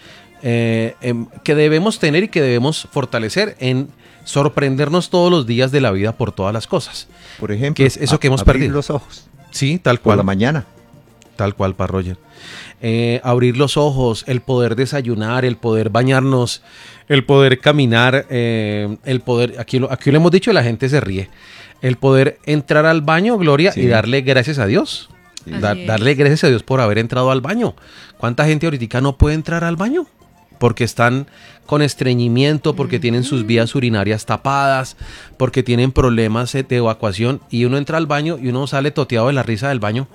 Speaker 1: debemos tener y que debemos fortalecer en sorprendernos todos los días de la vida por todas las cosas.
Speaker 2: Por ejemplo,
Speaker 1: que es eso que hemos
Speaker 2: abrir
Speaker 1: perdido.
Speaker 2: Los ojos.
Speaker 1: Sí, tal cual.
Speaker 2: Por la mañana.
Speaker 1: Tal cual, para Roger. Abrir los ojos, el poder desayunar, el poder bañarnos, el poder caminar, el poder, aquí lo hemos dicho y la gente se ríe, el poder entrar al baño, Gloria, y darle gracias a Dios. Darle gracias a Dios por haber entrado al baño. ¿Cuánta gente ahorita no puede entrar al baño? Porque están con estreñimiento, porque tienen sus vías urinarias tapadas, porque tienen problemas de evacuación, y uno entra al baño y uno sale toteado de la risa del baño.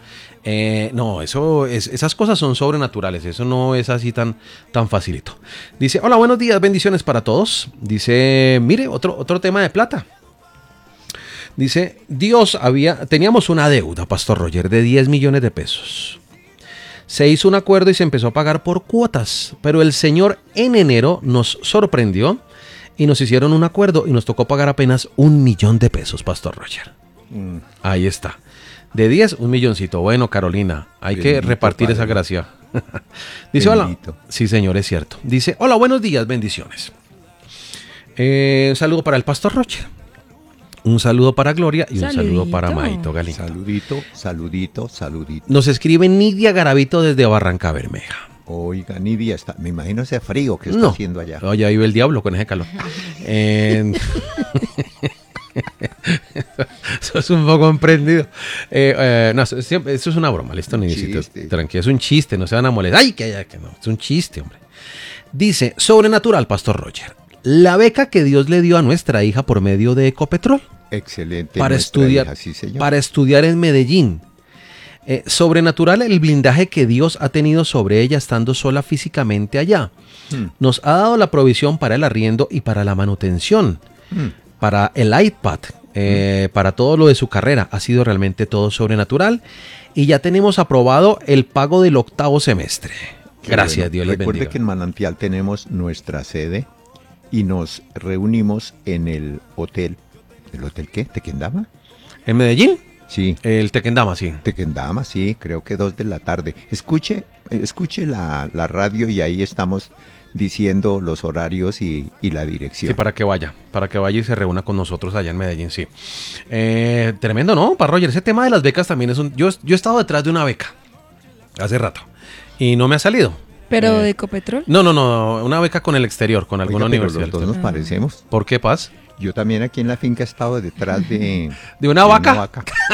Speaker 1: Esas cosas son sobrenaturales, eso no es así tan facilito. Dice, hola, buenos días, bendiciones para todos. Dice, mire, otro tema de plata. Dice, teníamos una deuda, Pastor Roger, de 10 millones de pesos. Se hizo un acuerdo y se empezó a pagar por cuotas, pero el Señor en enero nos sorprendió y nos hicieron un acuerdo y nos tocó pagar apenas 1 millón de pesos, Pastor Roger. Ahí está. De 10, 1 milloncito. Bueno, Carolina, hay que repartir esa gracia. Dice, hola. Sí, señor, es cierto. Dice, hola, buenos días, bendiciones. Un saludo para el Pastor Roger. Un saludo para Gloria y un saludo para Maito Galindo.
Speaker 2: Saludito.
Speaker 1: Nos escribe Nidia Garavito desde Barranca Bermeja.
Speaker 2: Oiga, Nidia, me imagino ese frío que está haciendo allá.
Speaker 1: Oye, ahí vive el diablo con ese calor. Eso es un poco emprendido. Eso es una broma, listo, Nidicito. Tranquilo, es un chiste, no se van a molestar. ¡Ay, que no! Es un chiste, hombre. Dice, sobrenatural, Pastor Roger. La beca que Dios le dio a nuestra hija por medio de Ecopetrol.
Speaker 2: Excelente.
Speaker 1: Para estudiar en Medellín. Sobrenatural el blindaje que Dios ha tenido sobre ella estando sola físicamente allá. Nos ha dado la provisión para el arriendo y para la manutención. para el iPad, para todo lo de su carrera. Ha sido realmente todo sobrenatural. Y ya tenemos aprobado el pago del 8º semestre. Gracias,
Speaker 2: Bueno,
Speaker 1: Dios les bendiga.
Speaker 2: recuerde que en Manantial tenemos nuestra sede y nos reunimos en el hotel. ¿El hotel qué? ¿Tequendama?
Speaker 1: ¿En Medellín?
Speaker 2: Sí.
Speaker 1: El Tequendama, sí.
Speaker 2: Tequendama, sí, creo que 2 de la tarde. Escuche la radio y ahí estamos diciendo los horarios y la dirección.
Speaker 1: Sí, para que vaya y se reúna con nosotros allá en Medellín, sí. Tremendo, ¿no? Para Roger, ese tema de las becas también es un... Yo he estado detrás de una beca hace rato y no me ha salido.
Speaker 3: ¿Pero de Ecopetrol?
Speaker 1: No, una beca con el exterior, con alguna
Speaker 2: Oiga, pero
Speaker 1: universidad.
Speaker 2: los dos nos parecemos.
Speaker 1: ¿Por qué, Paz?
Speaker 2: Yo también aquí en la finca he estado detrás de...
Speaker 1: ¿De una vaca?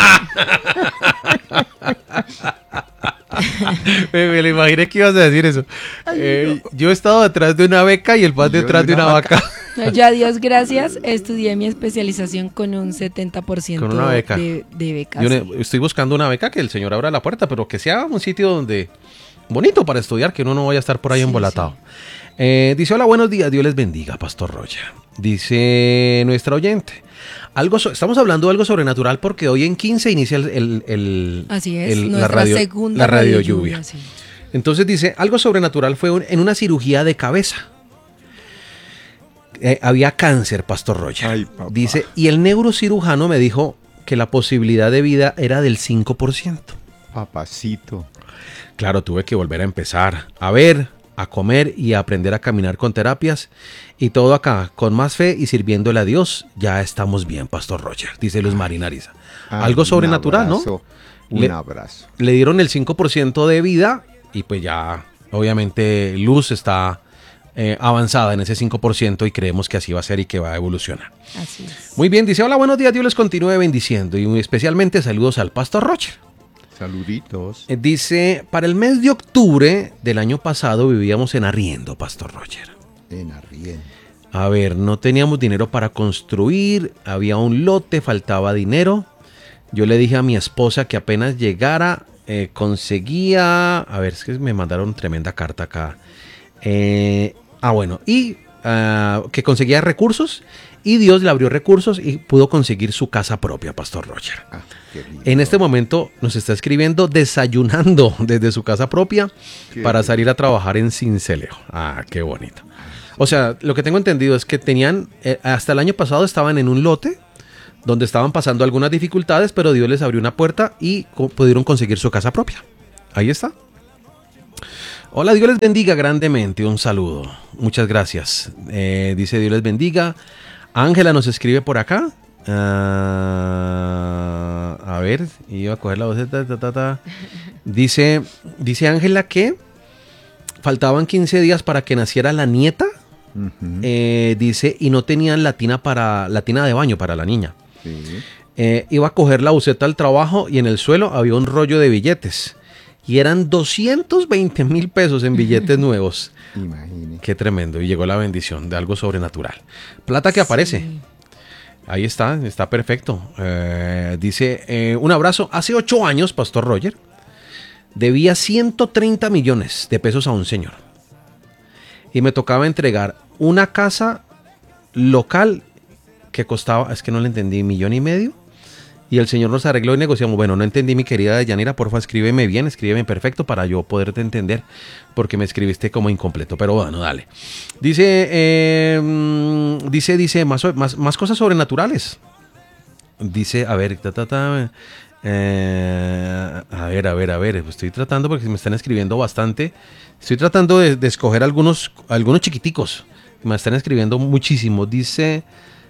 Speaker 1: Me lo imaginé que ibas a decir eso. Yo he estado detrás de una beca y el Paz detrás de una vaca.
Speaker 3: No, yo a Dios gracias, estudié mi especialización con un 70%
Speaker 1: Con una beca.
Speaker 3: de becas.
Speaker 1: Yo
Speaker 3: sí.
Speaker 1: estoy buscando una beca que el señor abra la puerta, pero que sea un sitio donde bonito para estudiar, que uno no vaya a estar por ahí embolatado. Dice, hola, buenos días, Dios les bendiga, Pastor Roger. Dice nuestra oyente. Estamos hablando de algo sobrenatural porque hoy en 15 inicia
Speaker 3: Así es,
Speaker 1: nuestra
Speaker 3: segunda
Speaker 1: radio
Speaker 3: radio
Speaker 1: lluvia.
Speaker 3: sí.
Speaker 1: Entonces dice, algo sobrenatural fue en una cirugía de cabeza. Había cáncer, Pastor Roger.
Speaker 2: Ay, papá.
Speaker 1: Dice, y el neurocirujano me dijo que la posibilidad de vida era del 5%.
Speaker 2: Papacito.
Speaker 1: Claro, tuve que volver a empezar a ver, a comer y a aprender a caminar con terapias. Y todo acá, con más fe y sirviéndole a Dios, ya estamos bien, Pastor Roger, dice Luz Marina Ariza. Algo sobrenatural, ¿no?
Speaker 2: Un abrazo.
Speaker 1: Le dieron el 5% de vida y pues ya, obviamente, Luz está avanzada en ese 5% y creemos que así va a ser y que va a evolucionar.
Speaker 3: Así es.
Speaker 1: Muy bien, dice, hola, buenos días, Dios les continúe bendiciendo y muy especialmente saludos al Pastor Roger.
Speaker 2: Saluditos.
Speaker 1: Dice, para el mes de octubre del año pasado vivíamos en arriendo, Pastor Roger.
Speaker 2: En arriendo.
Speaker 1: A ver, no teníamos dinero para construir, había un lote, faltaba dinero. Yo le dije a mi esposa que apenas llegara, conseguía... A ver, es que me mandaron tremenda carta acá. Que conseguía recursos y Dios le abrió recursos y pudo conseguir su casa propia, Pastor Roger.
Speaker 2: Ah, qué lindo.
Speaker 1: En este momento nos está escribiendo desayunando desde su casa propia para salir a trabajar en Sincelejo. Ah, qué bonito. O sea, lo que tengo entendido es que tenían, hasta el año pasado estaban en un lote donde estaban pasando algunas dificultades, pero Dios les abrió una puerta y pudieron conseguir su casa propia. Ahí está. Hola, Dios les bendiga grandemente. Un saludo. Muchas gracias. Dice Dios les bendiga. Ángela nos escribe por acá. A ver, iba a coger la voz. Dice Ángela que faltaban 15 días para que naciera la nieta.
Speaker 2: Ujú.
Speaker 1: Dice, y no tenían la tina de baño para la niña.
Speaker 2: Sí.
Speaker 1: Iba a coger la buseta al trabajo y en el suelo había un rollo de billetes. Y eran 220,000 pesos en billetes nuevos.
Speaker 2: Imagine.
Speaker 1: Qué tremendo. Y llegó la bendición de algo sobrenatural. Plata que aparece. Ahí está perfecto. Dice, un abrazo. Hace 8 años, Pastor Roger, debía 130 millones de pesos a un señor. Y me tocaba entregar una casa local que costaba, es que no le entendí, 1,5 millones. Y el señor nos arregló y negociamos. Bueno, no entendí, mi querida Yanira, porfa, escríbeme bien, escríbeme perfecto para yo poderte entender, porque me escribiste como incompleto. Pero bueno, dale. Dice, más cosas sobrenaturales. Dice, a ver, a ver, estoy tratando porque me están escribiendo bastante. Estoy tratando de escoger algunos chiquiticos. Me están escribiendo muchísimo. Dice...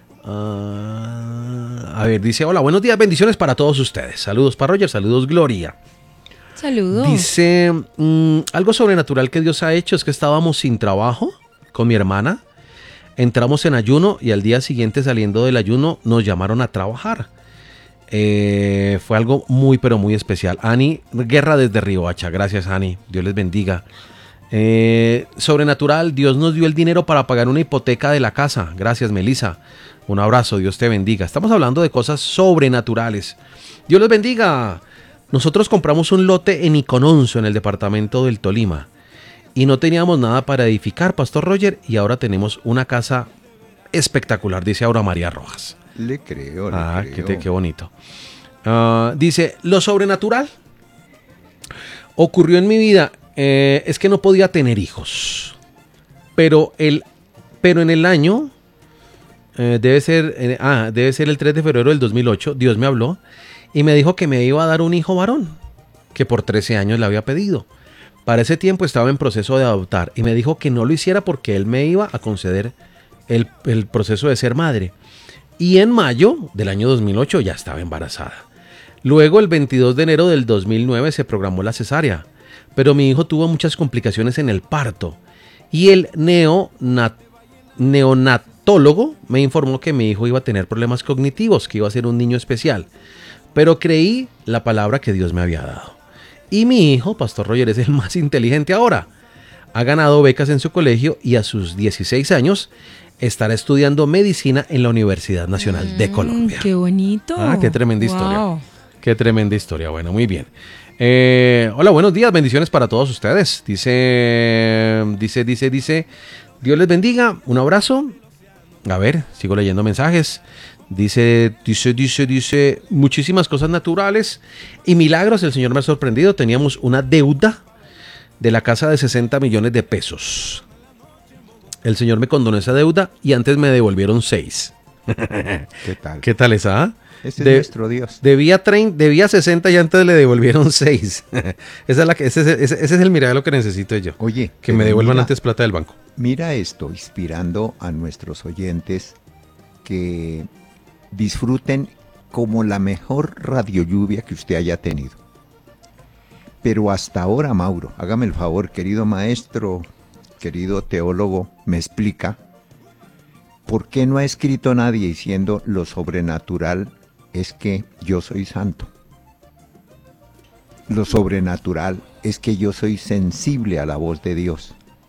Speaker 1: dice, hola, buenos días, bendiciones para todos ustedes. Saludos para Roger, saludos Gloria.
Speaker 3: Saludos.
Speaker 1: Dice, algo sobrenatural que Dios ha hecho es que estábamos sin trabajo con mi hermana. Entramos en ayuno y al día siguiente, saliendo del ayuno, nos llamaron a trabajar. Fue algo muy, pero muy especial. Ani Guerra desde Riohacha. Gracias, Ani. Dios les bendiga. Sobrenatural, Dios nos dio el dinero para pagar una hipoteca de la casa. Gracias, Melissa. Un abrazo, Dios te bendiga. Estamos hablando de cosas sobrenaturales. Dios les bendiga. Nosotros compramos un lote en Icononso, en el departamento del Tolima. Y no teníamos nada para edificar, Pastor Roger. Y ahora tenemos una casa espectacular, dice Aura María Rojas.
Speaker 2: Le creo, le creo.
Speaker 1: Qué bonito. Dice, lo sobrenatural ocurrió en mi vida, es que no podía tener hijos, pero en el año, debe ser el 3 de febrero del 2008, Dios me habló y me dijo que me iba a dar un hijo varón, que por 13 años le había pedido. Para ese tiempo estaba en proceso de adoptar y me dijo que no lo hiciera porque él me iba a conceder el proceso de ser madre. Y en mayo del año 2008 ya estaba embarazada. Luego, el 22 de enero del 2009 se programó la cesárea, pero mi hijo tuvo muchas complicaciones en el parto y el neonatólogo me informó que mi hijo iba a tener problemas cognitivos, que iba a ser un niño especial, pero creí la palabra que Dios me había dado. Y mi hijo, Pastor Roger, es el más inteligente ahora. Ha ganado becas en su colegio y a sus 16 años estará estudiando medicina en la Universidad Nacional de Colombia.
Speaker 3: ¡Qué bonito!
Speaker 1: Qué tremenda historia. Qué tremenda historia. Bueno, muy bien. Hola, buenos días, bendiciones para todos ustedes. Dice, Dios les bendiga, un abrazo. A ver, sigo leyendo mensajes. Dice, muchísimas cosas naturales y milagros. El Señor me ha sorprendido. Teníamos una deuda de la casa de 60 millones de pesos. El Señor me condonó esa deuda y antes me devolvieron 6.
Speaker 2: ¿Qué tal?
Speaker 1: ¿Qué tal esa?
Speaker 2: Ese es nuestro Dios.
Speaker 1: Debía 60 y antes le devolvieron 6. Ese es el milagro que necesito yo.
Speaker 2: Oye,
Speaker 1: que me devuelvan antes plata del banco.
Speaker 2: Mira esto, inspirando a nuestros oyentes que disfruten como la mejor radio lluvia que usted haya tenido. Pero hasta ahora, Mauro, hágame el favor, querido maestro, querido teólogo, me explica por qué no ha escrito nadie diciendo lo sobrenatural es que yo soy santo. Lo sobrenatural es que yo soy sensible a la voz de Dios.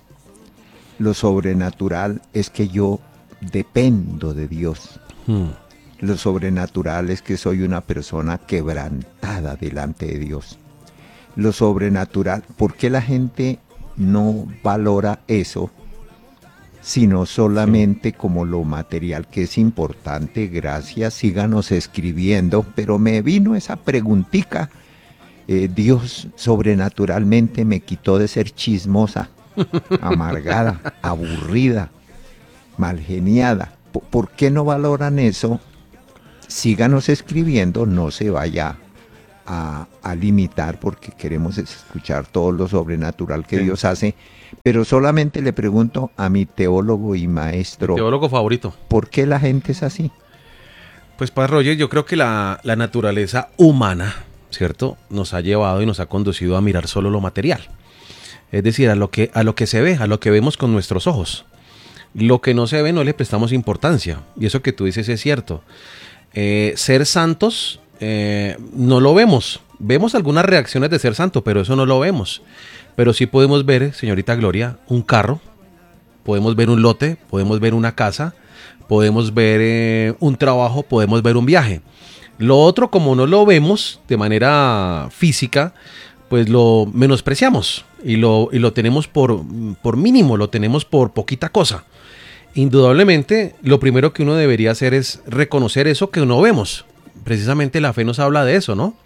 Speaker 2: Lo sobrenatural es que yo dependo de Dios. Lo sobrenatural es que soy una persona quebrantada delante de Dios. Lo sobrenatural, ¿por qué la gente no valora eso, sino solamente como lo material, que es importante? Gracias, síganos escribiendo, pero me vino esa preguntica. Dios sobrenaturalmente me quitó de ser chismosa, amargada, aburrida, malgeniada. ¿Por qué no valoran eso? Síganos escribiendo, no se vaya a limitar, porque queremos escuchar todo lo sobrenatural que Dios hace, pero solamente le pregunto a mi teólogo y maestro,
Speaker 1: mi teólogo favorito,
Speaker 2: ¿por qué la gente es así?
Speaker 1: Pues, Padre Roger, yo creo que la naturaleza humana, ¿cierto?, nos ha llevado y nos ha conducido a mirar solo lo material, es decir, a lo que se ve, a lo que vemos con nuestros ojos. Lo que no se ve no le prestamos importancia, y eso que tú dices es cierto. Ser santos no lo vemos. Vemos algunas reacciones de ser santo, pero eso no lo vemos. Pero sí podemos ver, señorita Gloria, un carro, podemos ver un lote, podemos ver una casa, podemos ver un trabajo, podemos ver un viaje. Lo otro, como no lo vemos de manera física, pues lo menospreciamos y lo tenemos por mínimo, lo tenemos por poquita cosa. Indudablemente, lo primero que uno debería hacer es reconocer eso que no vemos. Precisamente la fe nos habla de eso, ¿no?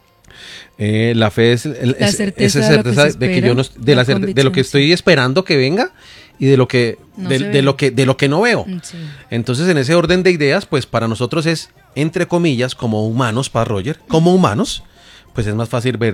Speaker 1: La fe es esa certeza de lo que estoy esperando que venga y de lo que no veo. Sí. Entonces, en ese orden de ideas, pues para nosotros es, entre comillas, como humanos, Padre Roger, como humanos, pues es más fácil ver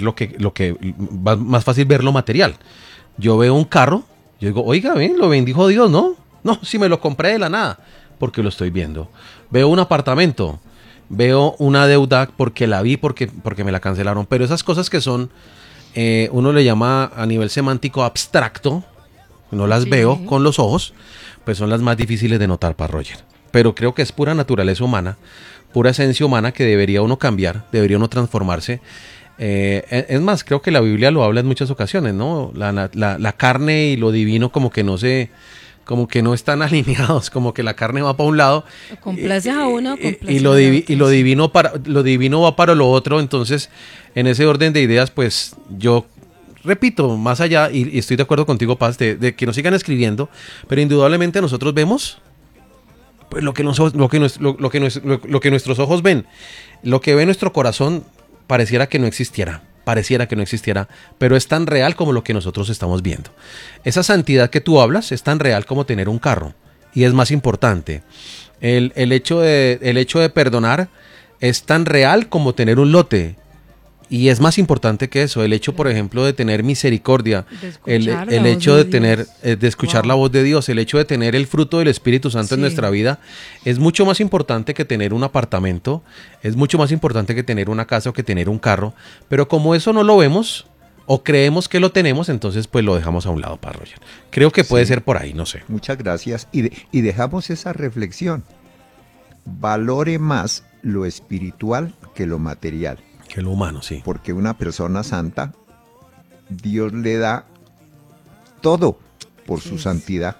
Speaker 1: más fácil ver lo material. Yo veo un carro, yo digo, oiga, ven, lo bendijo Dios, ¿no? No, si me lo compré de la nada, porque lo estoy viendo. Veo un apartamento, veo una deuda porque la vi, porque me la cancelaron. Pero esas cosas que son, uno le llama a nivel semántico abstracto, no las veo con los ojos, pues son las más difíciles de notar, para Roger. Pero creo que es pura naturaleza humana, pura esencia humana que debería uno cambiar, debería uno transformarse. Es más, creo que la Biblia lo habla en muchas ocasiones, ¿no? La carne y lo divino como que no están alineados, como que la carne va para un lado,
Speaker 3: complaces a uno,
Speaker 1: y lo divino va para lo otro. Entonces, en ese orden de ideas, pues yo repito, más allá, y estoy de acuerdo contigo, Paz, de que nos sigan escribiendo, pero indudablemente nosotros vemos pues lo que nuestros ojos ven, lo que ve nuestro corazón, pareciera que no existiera, pero es tan real como lo que nosotros estamos viendo. Esa santidad que tú hablas es tan real como tener un carro, y es más importante. El hecho de perdonar es tan real como tener un lote, y es más importante que eso. El hecho, por ejemplo, de tener misericordia, el hecho de escuchar la voz de Dios, el hecho de tener el fruto del Espíritu Santo en nuestra vida, es mucho más importante que tener un apartamento, es mucho más importante que tener una casa o que tener un carro. Pero como eso no lo vemos o creemos que lo tenemos, entonces pues lo dejamos a un lado, Padre Roger. Creo que puede ser por ahí, no sé.
Speaker 2: Muchas gracias. Y dejamos esa reflexión. Valore más lo espiritual que lo material.
Speaker 1: Que lo humano, sí.
Speaker 2: Porque una persona santa, Dios le da todo por su santidad.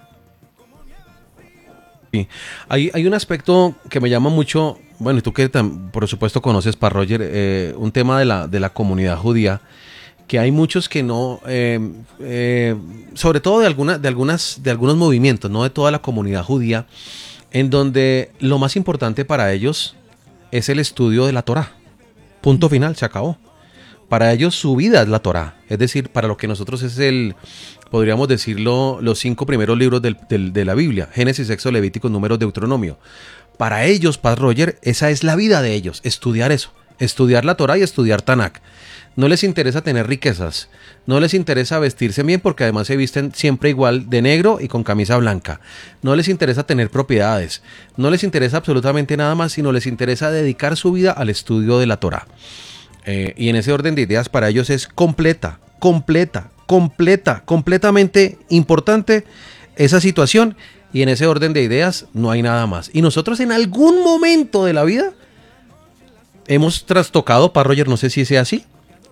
Speaker 1: Sí. Hay un aspecto que me llama mucho, bueno, y tú que por supuesto conoces, Padre Roger, un tema de la comunidad judía, que hay muchos que no, sobre todo de algunos movimientos, no de toda la comunidad judía, en donde lo más importante para ellos es el estudio de la Torá. Punto final, se acabó. Para ellos su vida es la Torá. Es decir, para lo que nosotros es podríamos decirlo, los 5 primeros libros de la Biblia. Génesis, Éxodo, Levítico, Números, Deuteronomio. Para ellos, Padre Roger, esa es la vida de ellos. Estudiar eso. Estudiar la Torá y estudiar Tanakh. No les interesa tener riquezas. No les interesa vestirse bien porque además se visten siempre igual de negro y con camisa blanca. No les interesa tener propiedades. No les interesa absolutamente nada más, sino les interesa dedicar su vida al estudio de la Torá. Y en ese orden de ideas para ellos es completamente importante esa situación. Y en ese orden de ideas no hay nada más. Y nosotros en algún momento de la vida hemos trastocado, Padre Roger, no sé si sea así.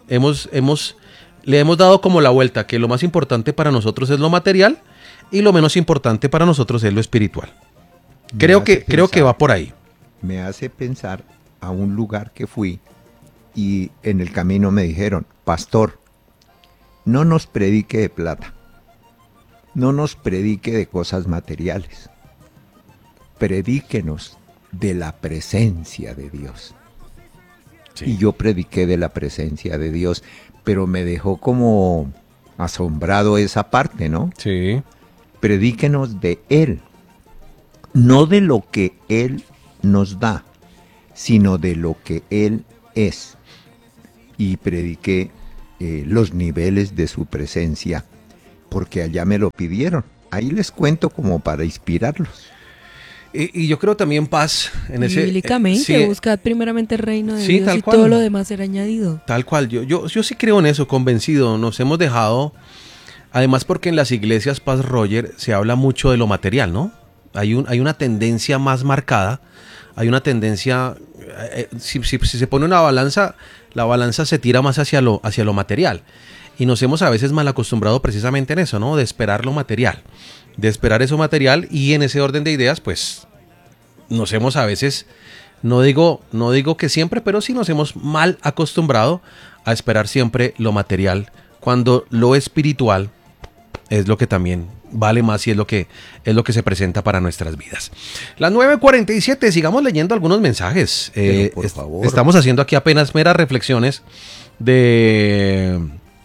Speaker 1: Le hemos dado como la vuelta, que lo más importante para nosotros es lo material y lo menos importante para nosotros es lo espiritual. Creo que va por ahí.
Speaker 2: Me hace pensar a un lugar que fui y en el camino me dijeron: pastor, no nos predique de plata, no nos predique de cosas materiales, predíquenos de la presencia de Dios. Sí. Y yo prediqué de la presencia de Dios, pero me dejó como asombrado esa parte, ¿no?
Speaker 1: Sí.
Speaker 2: Predíquenos de Él, no de lo que Él nos da, sino de lo que Él es. Y prediqué los niveles de su presencia, porque allá me lo pidieron. Ahí les cuento como para inspirarlos.
Speaker 1: Y yo creo también paz en ese...
Speaker 3: Bíblicamente, buscad primeramente el reino de Dios y
Speaker 1: cual.
Speaker 3: Todo lo demás será añadido.
Speaker 1: Tal cual, yo sí creo en eso, convencido. Nos hemos dejado, además porque en las iglesias, Paz Roger, se habla mucho de lo material, ¿no? Hay una tendencia más marcada, hay una tendencia, si se pone una balanza, la balanza se tira más hacia lo material. Y nos hemos a veces mal acostumbrado precisamente en eso, ¿no? De esperar lo material. De esperar eso material, y en ese orden de ideas, pues nos hemos a veces, no digo que siempre, pero sí nos hemos mal acostumbrado a esperar siempre lo material, cuando lo espiritual es lo que también vale más y es lo que se presenta para nuestras vidas. Las 9:47, sigamos leyendo algunos mensajes.
Speaker 2: Por favor.
Speaker 1: Estamos haciendo aquí apenas meras reflexiones de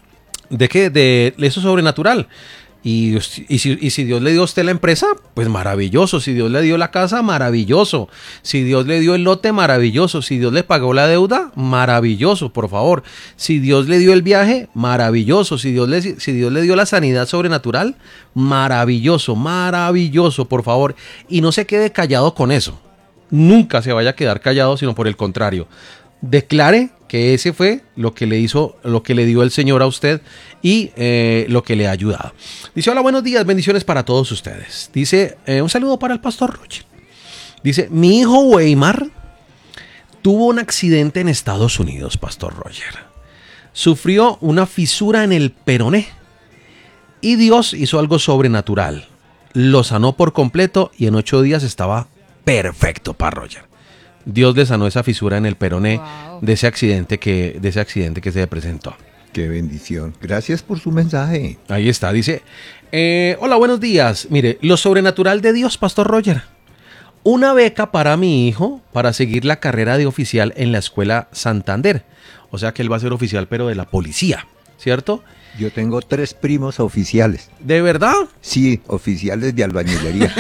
Speaker 1: eso sobrenatural. Y si Dios le dio a usted la empresa, pues maravilloso. Si Dios le dio la casa, maravilloso. Si Dios le dio el lote, maravilloso. Si Dios le pagó la deuda, maravilloso, por favor. Si Dios le dio el viaje, maravilloso. Si Dios le dio la sanidad sobrenatural, maravilloso, por favor. Y no se quede callado con eso. Nunca se vaya a quedar callado, sino por el contrario. Declare que ese fue lo que le dio el Señor a usted y lo que le ha ayudado. Dice: hola, buenos días, bendiciones para todos ustedes. Dice, un saludo para el Pastor Roger. Dice: mi hijo Weimar tuvo un accidente en Estados Unidos, Pastor Roger. Sufrió una fisura en el peroné y Dios hizo algo sobrenatural. Lo sanó por completo y en 8 días estaba perfecto, Pastor Roger. Dios le sanó esa fisura en el peroné. Wow. de ese accidente que se presentó.
Speaker 2: Qué bendición. Gracias por su mensaje.
Speaker 1: Ahí está, dice: hola, buenos días. Mire, lo sobrenatural de Dios, Pastor Roger. una beca para mi hijo para seguir la carrera de oficial en la Escuela Santander. O sea que él va a ser oficial, pero de la policía, ¿cierto?
Speaker 2: Yo tengo 3 primos oficiales.
Speaker 1: ¿De verdad?
Speaker 2: Sí, oficiales de albañilería.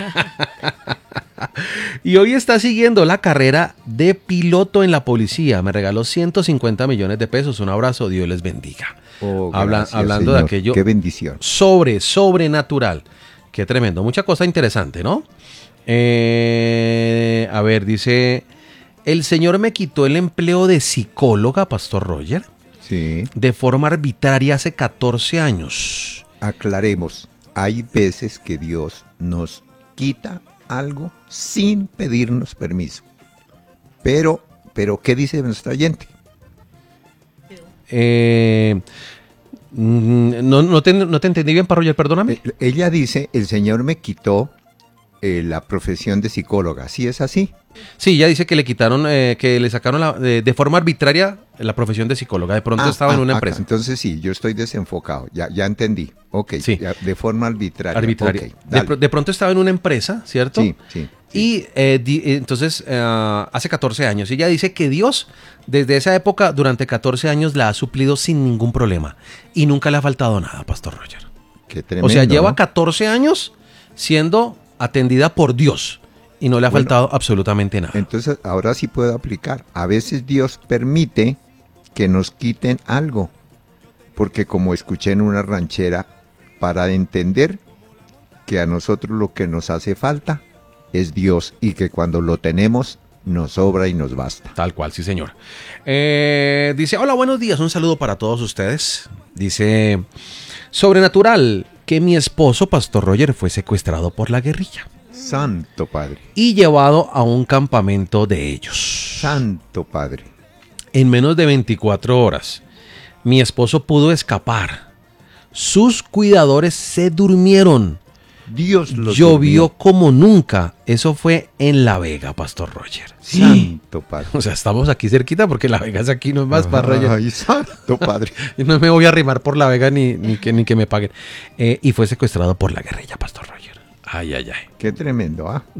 Speaker 1: Y hoy está siguiendo la carrera de piloto en la policía. Me regaló 150 millones de pesos. Un abrazo, Dios les bendiga.
Speaker 2: Oh, gracias,
Speaker 1: Hablando
Speaker 2: Señor.
Speaker 1: de aquello.
Speaker 2: Qué bendición.
Speaker 1: Sobrenatural. Qué tremendo. Mucha cosa interesante, ¿no? A ver, dice, el Señor me quitó el empleo de psicóloga, Pastor Roger,
Speaker 2: Sí.
Speaker 1: de forma arbitraria hace 14 años.
Speaker 2: Aclaremos, hay veces que Dios nos quita algo sin pedirnos permiso. Pero, ¿qué dice nuestra oyente?
Speaker 1: No te entendí bien, Roger, perdóname.
Speaker 2: Ella dice, el Señor me quitó la profesión de psicóloga. ¿Sí es así?
Speaker 1: Sí, ella dice que le quitaron, que le sacaron de forma arbitraria la profesión de psicóloga. De pronto estaba en una empresa.
Speaker 2: Entonces sí, yo estoy desenfocado. Ya entendí. Ok,
Speaker 1: Sí.
Speaker 2: ya, de forma arbitraria.
Speaker 1: Arbitraria.
Speaker 2: Ok, dale.
Speaker 1: De pronto estaba en una empresa, ¿cierto?
Speaker 2: Sí, sí.
Speaker 1: Y entonces, hace 14 años, ella dice que Dios, desde esa época, durante 14 años, la ha suplido sin ningún problema. Y nunca le ha faltado nada, Pastor Roger.
Speaker 2: Qué tremendo,
Speaker 1: O sea, lleva
Speaker 2: ¿no?
Speaker 1: 14 años siendo atendida por Dios. Y no le ha faltado absolutamente nada.
Speaker 2: Entonces, ahora sí puedo aplicar. A veces Dios permite que nos quiten algo. Porque como escuché en una ranchera, para entender que a nosotros lo que nos hace falta es Dios y que cuando lo tenemos nos sobra y nos basta.
Speaker 1: Tal cual, sí, señor. Dice, hola, buenos días, un saludo para todos ustedes. Dice, sobrenatural, que mi esposo, Pastor Roger, fue secuestrado por la guerrilla
Speaker 2: Santo Padre,
Speaker 1: y llevado a un campamento de ellos.
Speaker 2: Santo Padre.
Speaker 1: En menos de 24 horas, mi esposo pudo escapar. Sus cuidadores se durmieron.
Speaker 2: Dios lo
Speaker 1: Llovió como nunca. Eso fue en La Vega, Pastor Roger.
Speaker 2: Santo Padre.
Speaker 1: O sea, estamos aquí cerquita porque La Vega es aquí, no es más, Pastor Roger.
Speaker 2: Ay, Santo Padre.
Speaker 1: Yo no me voy a arrimar por La Vega ni que me paguen. Y fue secuestrado por la guerrilla, Pastor Roger. Ay, ay, ay.
Speaker 2: Qué tremendo, ¿ah?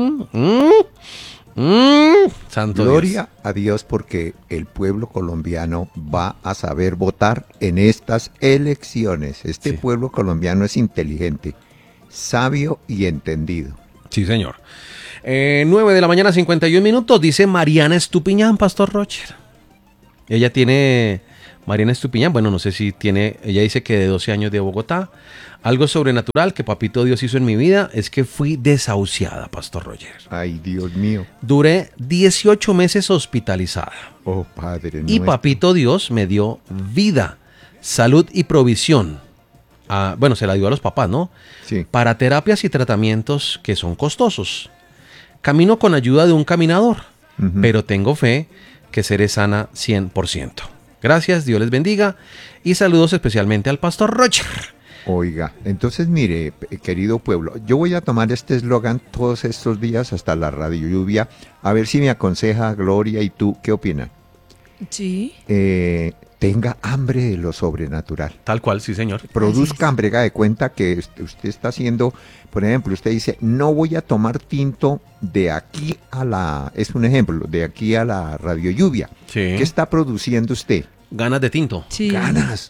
Speaker 1: Santo
Speaker 2: Gloria a Dios porque el pueblo colombiano va a saber votar en estas elecciones. Este
Speaker 1: Sí.
Speaker 2: pueblo colombiano es inteligente, sabio y entendido.
Speaker 1: Dios. Sí, señor. 9 de la mañana, 51 minutos. Dice Mariana Estupiñán, Pastor Roger. Ella tiene... Mariana Estupiñán, bueno, no sé si tiene... Ella dice que de 12 años de Bogotá. Algo sobrenatural que Papito Dios hizo en mi vida es que fui desahuciada, Pastor Roger.
Speaker 2: Ay, Dios mío.
Speaker 1: Duré 18 meses hospitalizada.
Speaker 2: Oh, Padre
Speaker 1: Y
Speaker 2: nuestro.
Speaker 1: Papito Dios me dio vida, salud y provisión. Bueno, se la dio a los papás, ¿no?
Speaker 2: Sí.
Speaker 1: Para terapias y tratamientos que son costosos. Camino con ayuda de un caminador,
Speaker 2: Ujú.
Speaker 1: pero tengo fe que seré sana 100%. Gracias, Dios les bendiga y saludos especialmente al Pastor Roger.
Speaker 2: Oiga, entonces mire, querido pueblo, yo voy a tomar este eslogan todos estos días hasta la radio lluvia, a ver si me aconseja Gloria y tú, ¿qué opinan?
Speaker 3: Sí.
Speaker 2: Tenga hambre de lo sobrenatural.
Speaker 1: Tal cual, sí, señor.
Speaker 2: Produzca hambre, haga de cuenta que usted está haciendo, por ejemplo, usted dice, no voy a tomar tinto de aquí a la, es un ejemplo, de aquí a la radio lluvia.
Speaker 1: Sí.
Speaker 2: ¿Qué está produciendo usted?
Speaker 1: Ganas de tinto.
Speaker 3: Sí.
Speaker 2: Ganas.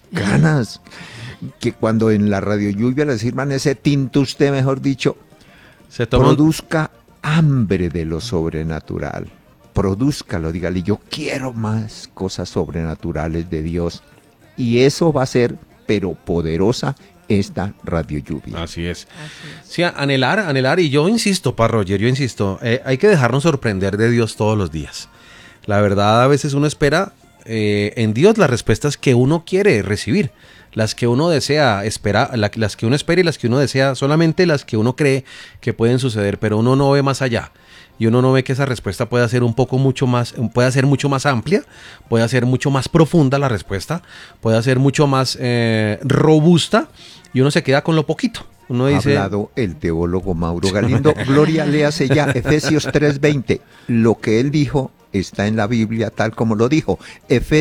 Speaker 2: Que cuando en la radio lluvia le sirvan ese tinto, usted, mejor dicho,
Speaker 1: Se toma
Speaker 2: produzca hambre de lo sobrenatural. Produzcalo, dígale, yo quiero más cosas sobrenaturales de Dios. Y eso va a ser, pero poderosa, esta radio lluvia.
Speaker 1: Así es. Sí, anhelar, y yo insisto, Roger, yo insisto, hay que dejarnos sorprender de Dios todos los días. La verdad, a veces uno espera en Dios las respuestas que uno quiere recibir, las que uno desea esperar, las que uno espera y las que uno desea, solamente las que uno cree que pueden suceder, pero uno no ve más allá. Y uno no ve que esa respuesta pueda ser mucho más amplia, puede ser mucho más profunda la respuesta, puede ser mucho más robusta, y uno se queda con lo poquito. Uno
Speaker 2: Ha
Speaker 1: dice,
Speaker 2: hablado el teólogo Mauro Galindo. Gloria, léase ya Efesios 3:20. Lo que él dijo está en la Biblia tal como lo dijo.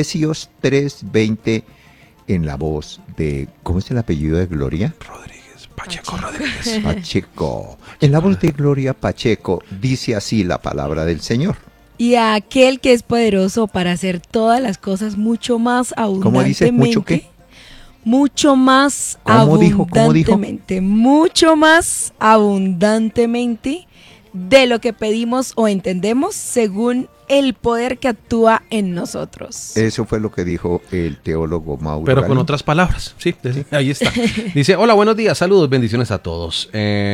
Speaker 2: Efesios 3:20 en la voz de, ¿cómo es el apellido de Gloria?
Speaker 1: Rodríguez. Pacheco Rodríguez.
Speaker 2: Pacheco. En la voz de Gloria Pacheco dice así la palabra del Señor.
Speaker 3: Y a aquel que es poderoso para hacer todas las cosas mucho más abundantemente.
Speaker 2: ¿Cómo dice? ¿Mucho qué?
Speaker 3: Mucho más
Speaker 2: ¿Cómo dijo?
Speaker 3: abundantemente. Mucho más abundantemente de lo que pedimos o entendemos según el poder que actúa en nosotros.
Speaker 2: Eso fue lo que dijo el teólogo Mauro
Speaker 1: Pero con
Speaker 2: Galín.
Speaker 1: otras palabras, sí, ahí está. Dice, hola, buenos días, saludos, bendiciones a todos.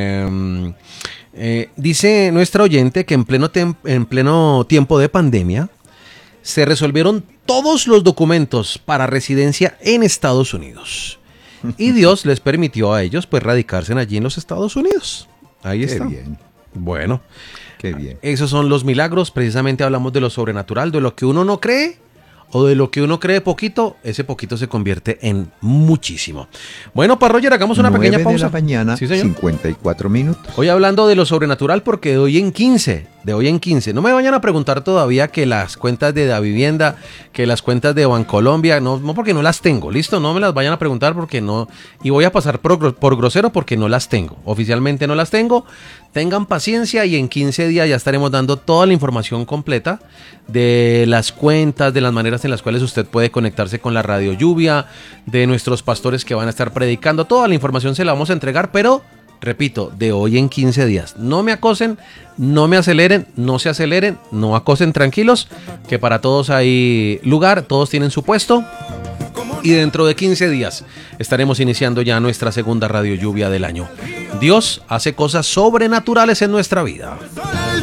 Speaker 1: Dice nuestra oyente que en pleno tiempo de pandemia se resolvieron todos los documentos para residencia en Estados Unidos. Y Dios les permitió a ellos pues radicarse allí en los Estados Unidos. Ahí
Speaker 2: Qué
Speaker 1: está.
Speaker 2: bien,
Speaker 1: Bueno,
Speaker 2: qué bien.
Speaker 1: esos son los milagros. Precisamente hablamos de lo sobrenatural, de lo que uno no cree o de lo que uno cree poquito, ese poquito se convierte en muchísimo. Bueno, para Roger, hagamos una pequeña
Speaker 2: 9
Speaker 1: pausa.
Speaker 2: de la mañana,
Speaker 1: Sí, señor.
Speaker 2: 54 minutos.
Speaker 1: Hoy hablando de lo sobrenatural porque de hoy en 15. No me vayan a preguntar todavía que las cuentas de Davivienda, que las cuentas de Bancolombia, no porque no las tengo, listo, no me las vayan a preguntar porque no, y voy a pasar por grosero porque no las tengo, oficialmente no las tengo. Tengan paciencia y en 15 días ya estaremos dando toda la información completa de las cuentas, de las maneras en las cuales usted puede conectarse con la Radio Lluvia, de nuestros pastores que van a estar predicando. Toda la información se la vamos a entregar, pero repito, de hoy en 15 días. No me acosen, no me aceleren, no se aceleren, no acosen, tranquilos, que para todos hay lugar, todos tienen su puesto. Y dentro de 15 días estaremos iniciando ya nuestra segunda Radio Lluvia del año. Dios hace cosas sobrenaturales en nuestra vida.